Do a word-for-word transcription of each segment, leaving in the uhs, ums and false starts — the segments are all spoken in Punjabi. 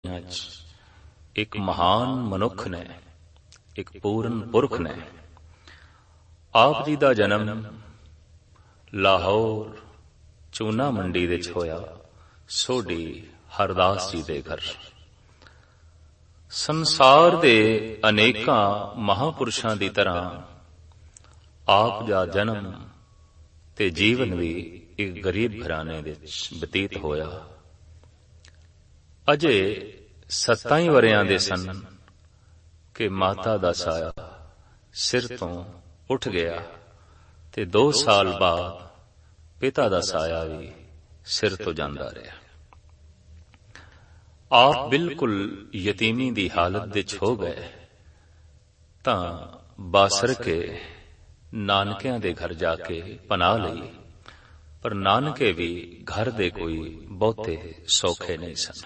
एक महान मनुख ने, एक पूर्ण पुरख ने। आप जी का जन्म लाहौर चूना मंडी विच होया, सोढी हरदास जी दे घर। संसार दे अनेकां महापुरुषां दी तरह आप दा जन्म ते जीवन भी एक गरीब घराने विच बतीत होया। अजे सत्ताई वरियां दे सन कि माता दा साया सिर तो उठ गया ते दो साल बाद पिता दा साया भी सिर तो जांदा रहा। आप बिल्कुल यतीमी दी हालत विच हो गए तां बासर के नानकियां दे घर जाके पनाह लई, पर नानके भी घर दे कोई बहुते सौखे नहीं सन।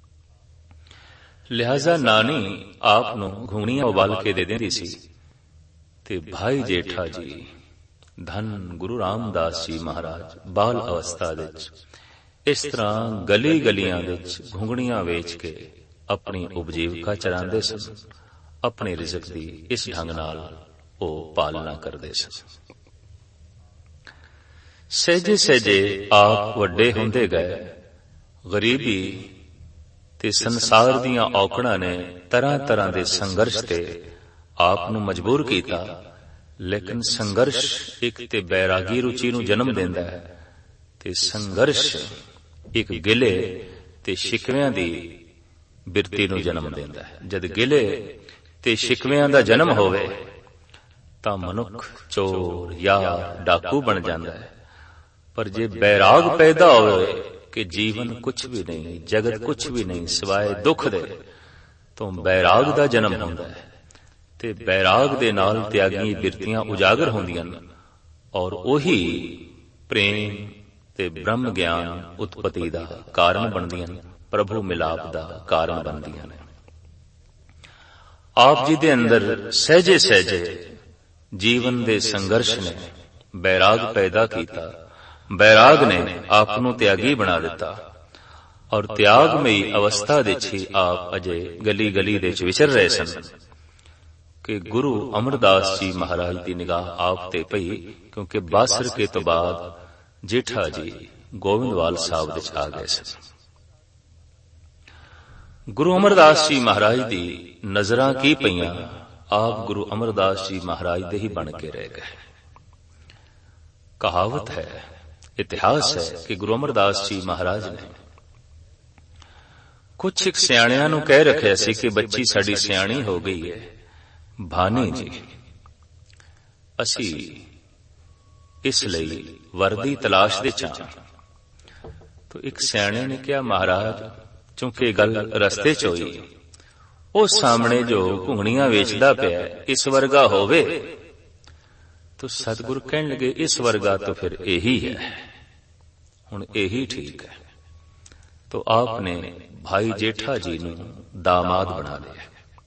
लिहाजा नानी आप नूं घूणियां उबाल के दे दिंदी सी ते भाई जेठा जी धन गुरु रामदास जी महाराज बाल अवस्था विच इस तरह गली गलियां विच घुंगणियां वेच के अपनी उपजीविका चलांदे सन। अपने रिज़क दी इस ढंग नाल ओ पालना करदे सन। सहजे सहजे आप वड्डे हुंदे गए। गरीबी ते संसार दियां औकड़ां ने तरह तरह दे संघर्ष ते आप नूं मजबूर कीता, लेकिन संघर्ष एक ते बैरागी रुचि नूं जन्म देंदा है ते संघर्ष एक गिले ते शिकवियां दी बिरती नूं जन्म देंदा है। जद गिले ते शिकवियां दा जन्म होवे तां मनुख चोर यार डाकू बन जांदा है, पर जे बैराग पैदा होवे कि जीवन कुछ भी नहीं, जगत कुछ भी नहीं सिवाय दुख दे, तो बैराग दा जन्म होंदा है ते बैराग दे नाल त्यागी बिरतियां उजागर होंदियां और ओही प्रेम ते ब्रह्म ज्ञान उत्पत्ति दा कारण बनदियां, प्रभु मिलाप दा कारण बनदियां ने। आप जी दे अंदर सहजे सहजे जीवन दे संघर्ष ने बैराग पैदा कीता। बैराग ने आप नूं त्यागी बना दिता और त्यागमयी अवस्था विच ही आप अजे गली गली दे विच विचर रहे सन कि गुरु अमरदास जी महाराज की निगाह आप ते पई, क्योंकि बासर के तो बाद जेठा जी गोविंदवाल साहब विच आ गए सन। गुरु अमरदास जी महाराज दी नजरां की पईयां, आप गुरु अमरदास जी महाराज दे ही बन के रह गए। कहावत है, इतिहास है कि गुरु अमरदास जी महाराज ने कुछ एक सियाणियां नूं कह रखिया सी कि बच्ची साडी सियाणी हो गई है, भानी जी असी इस लई वर्दी तलाश दे चां। तो एक सियाणे ने कहा, महाराज चूंकि गल रस्ते च होई, ओ सामने जो घुंगणियां वेचदा पिया इस वर्गा होवे। तो सतगुरु कहने लगे, इस वर्गा तो फिर यही है, हुण यही ठीक है। तो आपने भाई जेठा जी नूं दामाद बना लिया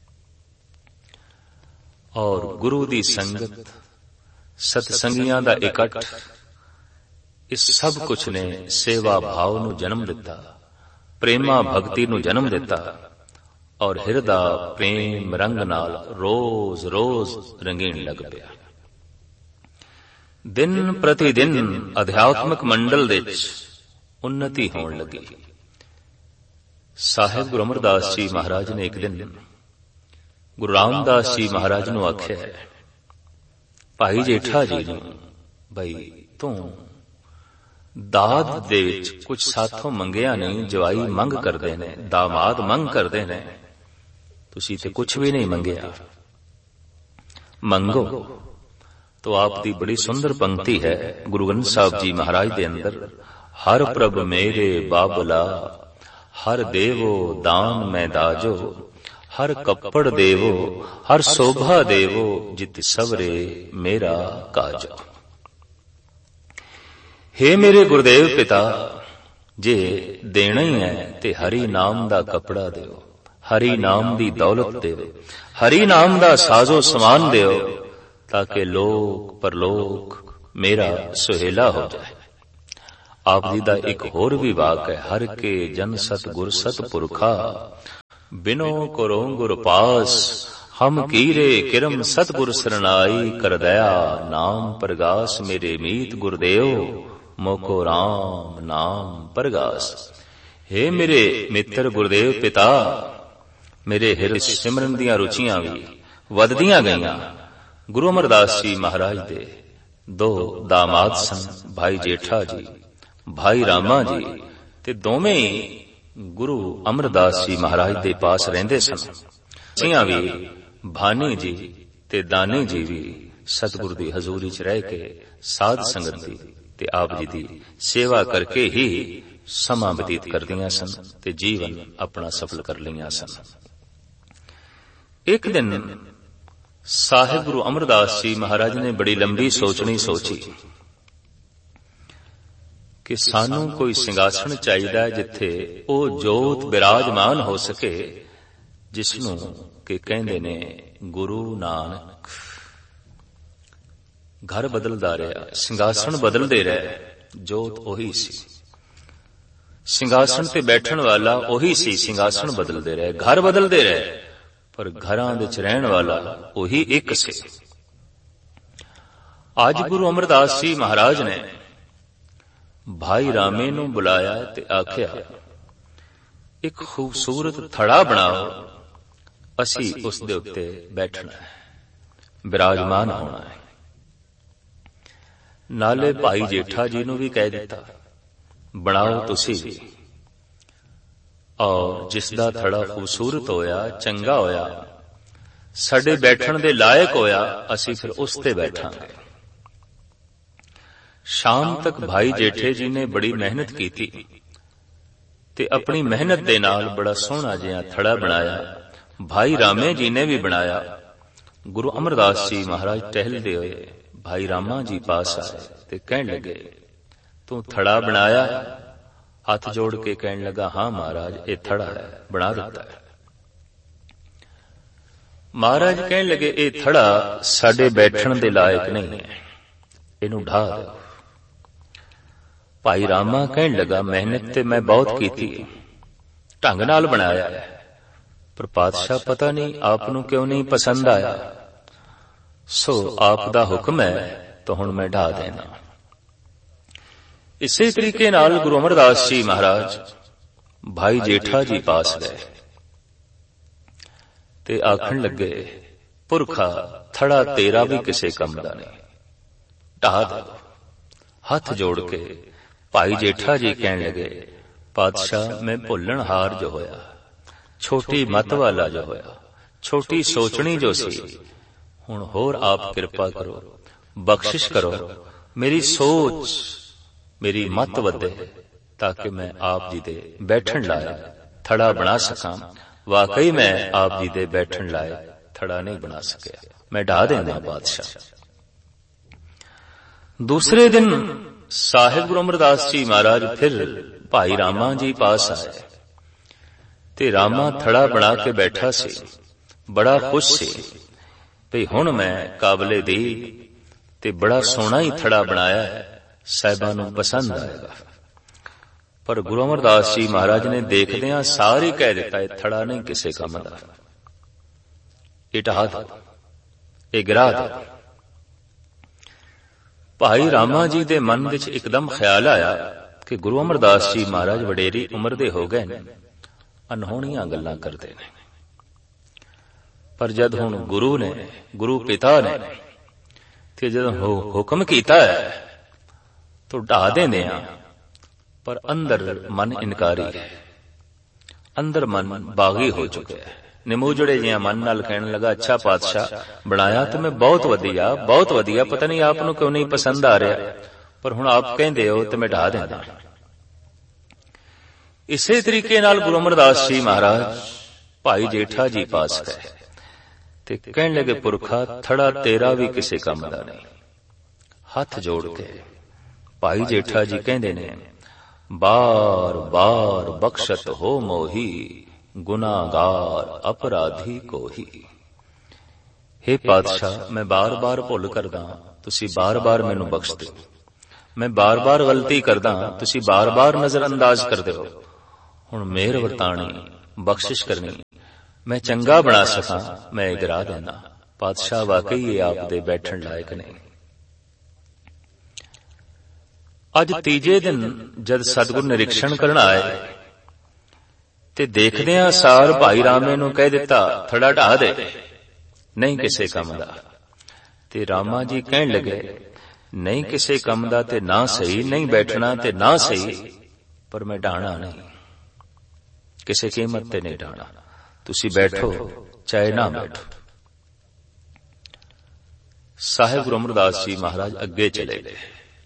और गुरु दी संगत, सतसंगियां दा इकट्ठ, इस सब कुछ ने सेवा भाव नूं जन्म दिता, प्रेमा भक्ति नूं जन्म दिता और हिरदा प्रेम रंग नाल रोज रोज रंगीन लग पिया। दिन प्रतिदिन अध्यात्मक मंडल विच उन्नति होण लगी। साहिब गुरु अमरदास जी महाराज ने एक दिन गुरु रामदास जी महाराज नूं आख्या, भाई जेठा जी नूं बई तू दाद दे विच कुछ साथों मंगिया नहीं, जवाई मंग करदे ने, दामाद मंग करदे ने, तुसीं ते कुछ भी नहीं मंगिया, मंगो। तो आप दी बड़ी सुंदर पंक्ति है गुरु ग्रंथ साहब जी महाराज दे अंदर, हर प्रभ मेरे बाबला, हर देवो दान मैं दाजो, हर कपड़ देवो, हर शोभा देवो, जित सवरे मेरा काजो। हे मेरे गुरुदेव पिता, जे देना ही है ते हरि नाम दा कपड़ा देओ, हरि नाम दी दौलत देओ, हरि नाम दा साजो समान देओ, ताकि लोक परलोक मेरा सुहेला हो जाए। ਆਪ ਜੀ ਦਾ ਇੱਕ ਹੋਰ ਵੀ ਵਾਕ ਹੈ, ਹਰ ਕੇ ਜਨ ਸਤ ਗੁਰ ਸਤ ਪੁਰਖਾ, ਬਿਨੋ ਕਰੋ ਗੁਰ ਪਾਸ, ਹਮ ਕੀਰੇ ਕਿਰਮ ਸਤਿਗੁਰ ਸਰਨਾਈ, ਕਰ ਦਇਆ ਨਾਮ ਪ੍ਰਗਾਸ, ਮੇਰੇ ਮੀਤ ਗੁਰਦੇਵ ਮੋਕੋ ਰਾਮ ਨਾਮ ਪ੍ਰਗਾਸ। हे ਮੇਰੇ ਮਿੱਤਰ ਗੁਰਦੇਵ ਪਿਤਾ, ਮੇਰੇ ਹਿਰਦੇ ਸਿਮਰਨ ਦੀਆਂ ਰੁਚੀਆਂ ਵੀ ਵਧਦੀਆਂ ਗਈਆਂ। ਗੁਰੂ ਅਮਰਦਾਸ ਜੀ ਮਹਾਰਾਜ ਦੇ ਦੋ ਦਾਮਾਦ ਸਨ, ਭਾਈ ਜੇਠਾ ਜੀ, ਭਾਈ ਰਾਮਾ ਜੀ, ਤੇ ਦੋਵੇਂ ਹੀ ਗੁਰੂ ਅਮਰਦਾਸ ਜੀ ਮਹਾਰਾਜ ਦੇ ਪਾਸ ਰਹਿੰਦੇ ਸਨ। ਰੁਚੀਆਂ ਵੀ ਭਾਨੀ ਜੀ ਤੇ ਦਾਨੀ ਜੀ ਵੀ ਸਤਿਗੁਰ ਦੀ ਹਜ਼ੂਰੀ ਚ ਰਹਿ ਕੇ ਸਾਧ ਸੰਗਤ ਦੀ ਤੇ ਆਪ ਜੀ ਦੀ ਸੇਵਾ ਕਰਕੇ ਹੀ ਸਮਾਂ ਬਤੀਤ ਕਰਦੀਆਂ ਸਨ ਤੇ ਜੀਵਨ ਆਪਣਾ ਸਫਲ ਕਰ ਲਈਆਂ ਸਨ। ਇੱਕ ਦਿਨ ਸਾਹਿਬ ਗੁਰੂ ਅਮਰਦਾਸ ਜੀ ਮਹਾਰਾਜ ਨੇ ਬੜੀ ਲੰਬੀ ਸੋਚਣੀ ਸੋਚੀ ਕਿ ਸਾਨੂੰ ਕੋਈ ਸਿੰਘਾਸਣ ਚਾਹੀਦਾ ਜਿੱਥੇ ਉਹ ਜੋਤ ਬਿਰਾਜਮਾਨ ਹੋ ਸਕੇ, ਜਿਸਨੂੰ ਕਿ ਕਹਿੰਦੇ ਨੇ ਗੁਰੂ ਨਾਨਕ। ਘਰ ਬਦਲਦਾ ਰਿਹਾ, ਸਿੰਘਾਸਣ ਬਦਲਦੇ ਰਹੇ, ਜੋਤ ਉਹੀ ਸੀ। ਸਿੰਘਾਸਣ ਤੇ ਬੈਠਣ ਵਾਲਾ ਉਹੀ ਸੀ, ਸਿੰਘਾਸਣ ਬਦਲਦੇ ਰਹੇ, ਘਰ ਬਦਲਦੇ ਰਹੇ, ਪਰ ਘਰਾਂ ਵਿੱਚ ਰਹਿਣ ਵਾਲਾ ਉਹੀ ਇੱਕ ਸੀ। ਅੱਜ ਗੁਰੂ ਅਮਰਦਾਸ ਜੀ ਮਹਾਰਾਜ ਨੇ ਭਾਈ ਰਾਮੇ ਨੂੰ ਬੁਲਾਇਆ ਤੇ ਆਖਿਆ, ਇੱਕ ਖੂਬਸੂਰਤ ਥੜਾ ਬਣਾਓ, ਅਸੀਂ ਉਸ ਦੇ ਉੱਤੇ ਬੈਠਣਾ ਹੈ, ਬਿਰਾਜਮਾਨ ਹੋਣਾ ਹੈ। ਨਾਲੇ ਭਾਈ ਜੇਠਾ ਜੀ ਨੂੰ ਵੀ ਕਹਿ ਦਿੱਤਾ, ਬਣਾਓ ਤੁਸੀਂ ਵੀ, ਔਰ ਜਿਸ ਦਾ ਥੜਾ ਖੂਬਸੂਰਤ ਹੋਇਆ, ਚੰਗਾ ਹੋਇਆ, ਸਾਡੇ ਬੈਠਣ ਦੇ ਲਾਇਕ ਹੋਇਆ, ਅਸੀਂ ਫਿਰ ਉਸ ਤੇ ਬੈਠਾਂਗੇ। ਸ਼ਾਮ ਤੱਕ ਭਾਈ ਜੇਠੇ ਜੀ ਨੇ ਬੜੀ ਮਿਹਨਤ ਕੀਤੀ ਤੇ ਆਪਣੀ ਮਿਹਨਤ ਦੇ ਨਾਲ ਬੜਾ ਸੋਹਣਾ ਜਿਹਾ ਥੜਾ ਬਣਾਇਆ। ਭਾਈ ਰਾਮੇ ਜੀ ਨੇ ਵੀ ਬਣਾਇਆ। ਗੁਰੂ ਅਮਰਦਾਸ ਜੀ ਮਹਾਰਾਜ ਟਹਿਲਦੇ ਹੋਏ ਭਾਈ ਰਾਮਾ ਜੀ ਪਾਸ ਆਏ ਤੇ ਕਹਿਣ ਲੱਗੇ, ਤੂੰ ਥੜਾ ਬਣਾਇਆ? ਹੱਥ ਜੋੜ ਕੇ ਕਹਿਣ ਲੱਗਾ, ਹਾਂ ਮਹਾਰਾਜ, ਇਹ ਥੜਾ ਹੈ, ਬਣਾ ਦਿੱਤਾ ਹੈ। ਮਹਾਰਾਜ ਕਹਿਣ ਲੱਗੇ, ਇਹ ਥੜਾ ਸਾਡੇ ਬੈਠਣ ਦੇ ਲਾਇਕ ਨਹੀਂ ਹੈ, ਇਹਨੂੰ ਢਾ ਦਿਓ। ਭਾਈ ਰਾਮਾ ਕਹਿਣ ਲੱਗਾ, ਮਿਹਨਤ ਤੇ ਮੈਂ ਬਹੁਤ ਕੀਤੀ, ਢੰਗ ਨਾਲ ਬਣਾਇਆ ਹੈ, ਪਰ ਪਾਤਸ਼ਾਹ ਪਤਾ ਨਹੀਂ ਆਪ ਨੂੰ ਕਿਉਂ ਨਹੀਂ ਪਸੰਦ ਆਇਆ, ਸੋ ਆਪ ਦਾ ਹੁਕਮ ਹੈ ਤਾਂ ਹੁਣ ਮੈਂ ਢਾ ਦੇਣਾ। ਇਸੇ ਤਰੀਕੇ ਨਾਲ ਗੁਰੂ ਅਮਰਦਾਸ ਜੀ ਮਹਾਰਾਜ ਭਾਈ ਜੇਠਾ ਜੀ ਪਾਸ ਗਏ ਤੇ ਆਖਣ ਲੱਗੇ, ਪੁਰਖਾ ਥੜਾ ਤੇਰਾ ਵੀ ਕਿਸੇ ਕੰਮ ਦਾ ਨਹੀਂ, ਢਾ ਦੇ। ਹੱਥ ਜੋੜ ਕੇ ਭਾਈ ਜੇਠਾ ਜੀ ਕਹਿਣ ਲੱਗੇ, ਪਾਤਸ਼ਾਹ ਮੈਂ ਭੁੱਲਣ ਹਾਰ ਜੋ ਹੋਇਆ, ਛੋਟੀ ਮੱਤ ਵਾਲਾ ਜੋ ਹੋਇਆ, ਛੋਟੀ ਸੋਚਣੀ ਜੋ ਸੀ, ਹੁਣ ਹੋਰ ਆਪ ਕਿਰਪਾ ਕਰੋ, ਬਖਸ਼ਿਸ਼ ਕਰੋ, ਮੇਰੀ ਸੋਚ, ਮੇਰੀ ਮੱਤ ਵਧੇ, ਤਾਂ ਕਿ ਮੈਂ ਆਪ ਜੀ ਦੇ ਬੈਠਣ ਲਾਇਕ ਥੜਾ ਬਣਾ ਸਕਾਂ। ਵਾਕਈ ਮੈਂ ਆਪ ਜੀ ਦੇ ਬੈਠਣ ਲਾਇਕ ਥੜਾ ਨਹੀਂ ਬਣਾ ਸਕਿਆ, ਮੈਂ ਢਾ ਦੇਣਾ ਬਾਦਸ਼ਾਹ। ਦੂਸਰੇ ਦਿਨ ਸਾਹਿਬ ਗੁਰੂ ਅਮਰਦਾਸ ਜੀ ਮਹਾਰਾਜ ਫਿਰ ਭਾਈ ਰਾਮਾ ਜੀ ਪਾਸ ਆਏ ਤੇ ਰਾਮਾ ਥੜਾ ਬਣਾ ਕੇ ਬੈਠਾ ਸੀ, ਬੜਾ ਖੁਸ਼ ਸੀ ਭਈ ਹੁਣ ਮੈਂ ਕਾਬਲੇ ਦੀ ਤੇ ਬੜਾ ਸੋਹਣਾ ਹੀ ਥੜਾ ਬਣਾਇਆ ਹੈ, ਸਾਹਿਬਾਂ ਨੂੰ ਪਸੰਦ ਆਏਗਾ। ਪਰ ਗੁਰੂ ਅਮਰਦਾਸ ਜੀ ਮਹਾਰਾਜ ਨੇ ਦੇਖਦਿਆਂ ਸਾਰੀ ਕਹਿ ਦਿੱਤਾ, ਇਹ ਥੜਾ ਨਹੀਂ ਕਿਸੇ ਕੰਮ ਦਾ, ਇਹ ਢਾ ਦੋ, ਇਹ ਗਿਰਾ ਦੋ। ਭਾਈ ਰਾਮਾ ਜੀ ਦੇ ਮਨ ਵਿੱਚ ਇੱਕਦਮ ਖਿਆਲ ਆਇਆ ਕਿ ਗੁਰੂ ਅਮਰਦਾਸ ਜੀ ਮਹਾਰਾਜ ਵਡੇਰੀ ਉਮਰ ਦੇ ਹੋ ਗਏ ਨੇ, ਅਨਹੋਣੀਆਂ ਗੱਲਾਂ ਕਰਦੇ ਨੇ, ਪਰ ਜਦ ਹੁਣ ਗੁਰੂ ਨੇ, ਗੁਰੂ ਪਿਤਾ ਨੇ ਤੇ ਜਦੋਂ ਹੁਕਮ ਕੀਤਾ ਹੈ ਤਾਂ ਢਾ ਦੇਨੇ ਆ, ਪਰ ਅੰਦਰ ਮਨ ਇਨਕਾਰੀ ਹੈ, ਅੰਦਰ ਮਨ ਬਾਗੀ ਹੋ ਚੁੱਕਿਆ ਹੈ। ਨਿਮੂਜੜੇ ਜਿਹਾ ਮਨ ਨਾਲ ਕਹਿਣ ਲੱਗਾ, ਅੱਛਾ ਪਾਤਸ਼ਾਹ, ਬਣਾਇਆ ਤੇ ਮੈਂ ਬਹੁਤ ਵਧੀਆ, ਬਹੁਤ ਵਧੀਆ, ਪਤਾ ਨਹੀਂ ਆਪ ਨੂੰ ਕਿਉਂ ਨਹੀਂ ਪਸੰਦ ਆ ਰਿਹਾ, ਪਰ ਹੁਣ ਆਪ ਕਹਿੰਦੇ ਹੋ ਤੇ ਮੈਂ ਢਾ ਦਿੰਦਾ। ਇਸੇ ਤਰੀਕੇ ਨਾਲ ਗੁਰੂ ਅਮਰਦਾਸ ਜੀ ਮਹਾਰਾਜ ਭਾਈ ਜੇਠਾ ਜੀ ਪਾਸ ਗਏ ਤੇ ਕਹਿਣ ਲੱਗੇ, ਪੁਰਖਾ ਥੜਾ ਤੇਰਾ ਵੀ ਕਿਸੇ ਕੰਮ ਦਾ ਨਹੀਂ। ਹੱਥ ਜੋੜ ਕੇ ਭਾਈ ਜੇਠਾ ਜੀ ਕਹਿੰਦੇ ਨੇ, ਬਾਰ ਬਾਰ ਬਖਸ਼ਤ ਹੋ ਮੋਹੀ, ਗੁਨਾਹਗਾਰ ਅਪਰਾਧੀ ਕੋਹੀ। हे ਪਾਤਸ਼ਾਹ, ਮੈਂ ਬਾਰ ਬਾਰ ਭੁੱਲ ਕਰਦਾ, ਤੁਸੀਂ ਬਾਰ ਬਾਰ ਮੈਨੂੰ ਬਖਸ਼ ਦਿਓ, ਮੈਂ ਬਾਰ-ਬਾਰ ਗਲਤੀ ਕਰਦਾ, ਤੁਸੀਂ ਬਾਰ-ਬਾਰ ਨਜ਼ਰ ਅੰਦਾਜ਼ ਕਰਦੇ ਹੋ। ਹੁਣ ਮਿਹਰ ਵਰਤਾਣੀ, ਬਖਸ਼ਿਸ਼ ਕਰਨੀ, ਮੈਂ ਚੰਗਾ ਬਣਾ ਸਕਾਂ, ਮੈਂ ਇਗਰਾ ਦੇਣਾ। ਪਾਤਸ਼ਾਹ ਵਾਕਈ ਇਹ ਆਪ ਦੇ ਬੈਠਣ ਲਾਇਕ ਨੇ। ਅੱਜ ਤੀਜੇ ਦਿਨ ਜਦ ਸਤਿਗੁਰ ਨਿਰੀਖਣ ਕਰਨ ਆਏ ਤੇ ਦੇਖਦਿਆਂ ਸਾਰ ਭਾਈ ਰਾਮੇ ਨੂੰ ਕਹਿ ਦਿੱਤਾ, ਥੜਾ ਢਾ ਦੇ, ਨਹੀਂ ਕਿਸੇ ਕੰਮ ਦਾ। ਤੇ ਰਾਮਾ ਜੀ ਕਹਿਣ ਲੱਗੇ, ਨਹੀਂ ਕਿਸੇ ਕੰਮ ਦਾ ਤੇ ਨਾ ਸਹੀ, ਨਹੀਂ ਬੈਠਣਾ ਤੇ ਨਾ ਸਹੀ, ਪਰ ਮੈਂ ਢਾਣਾ ਨਹੀਂ, ਕਿਸੇ ਕੀਮਤ ਤੇ ਨਹੀਂ ਢਾਣਾ। ਤੁਸੀਂ ਬੈਠੋ ਚਾਹੇ ਨਾ ਬੈਠੋ। ਸਾਹਿਬ ਗੁਰੂ ਅਮਰਦਾਸ ਜੀ ਮਹਾਰਾਜ ਅੱਗੇ ਚਲੇ ਗਏ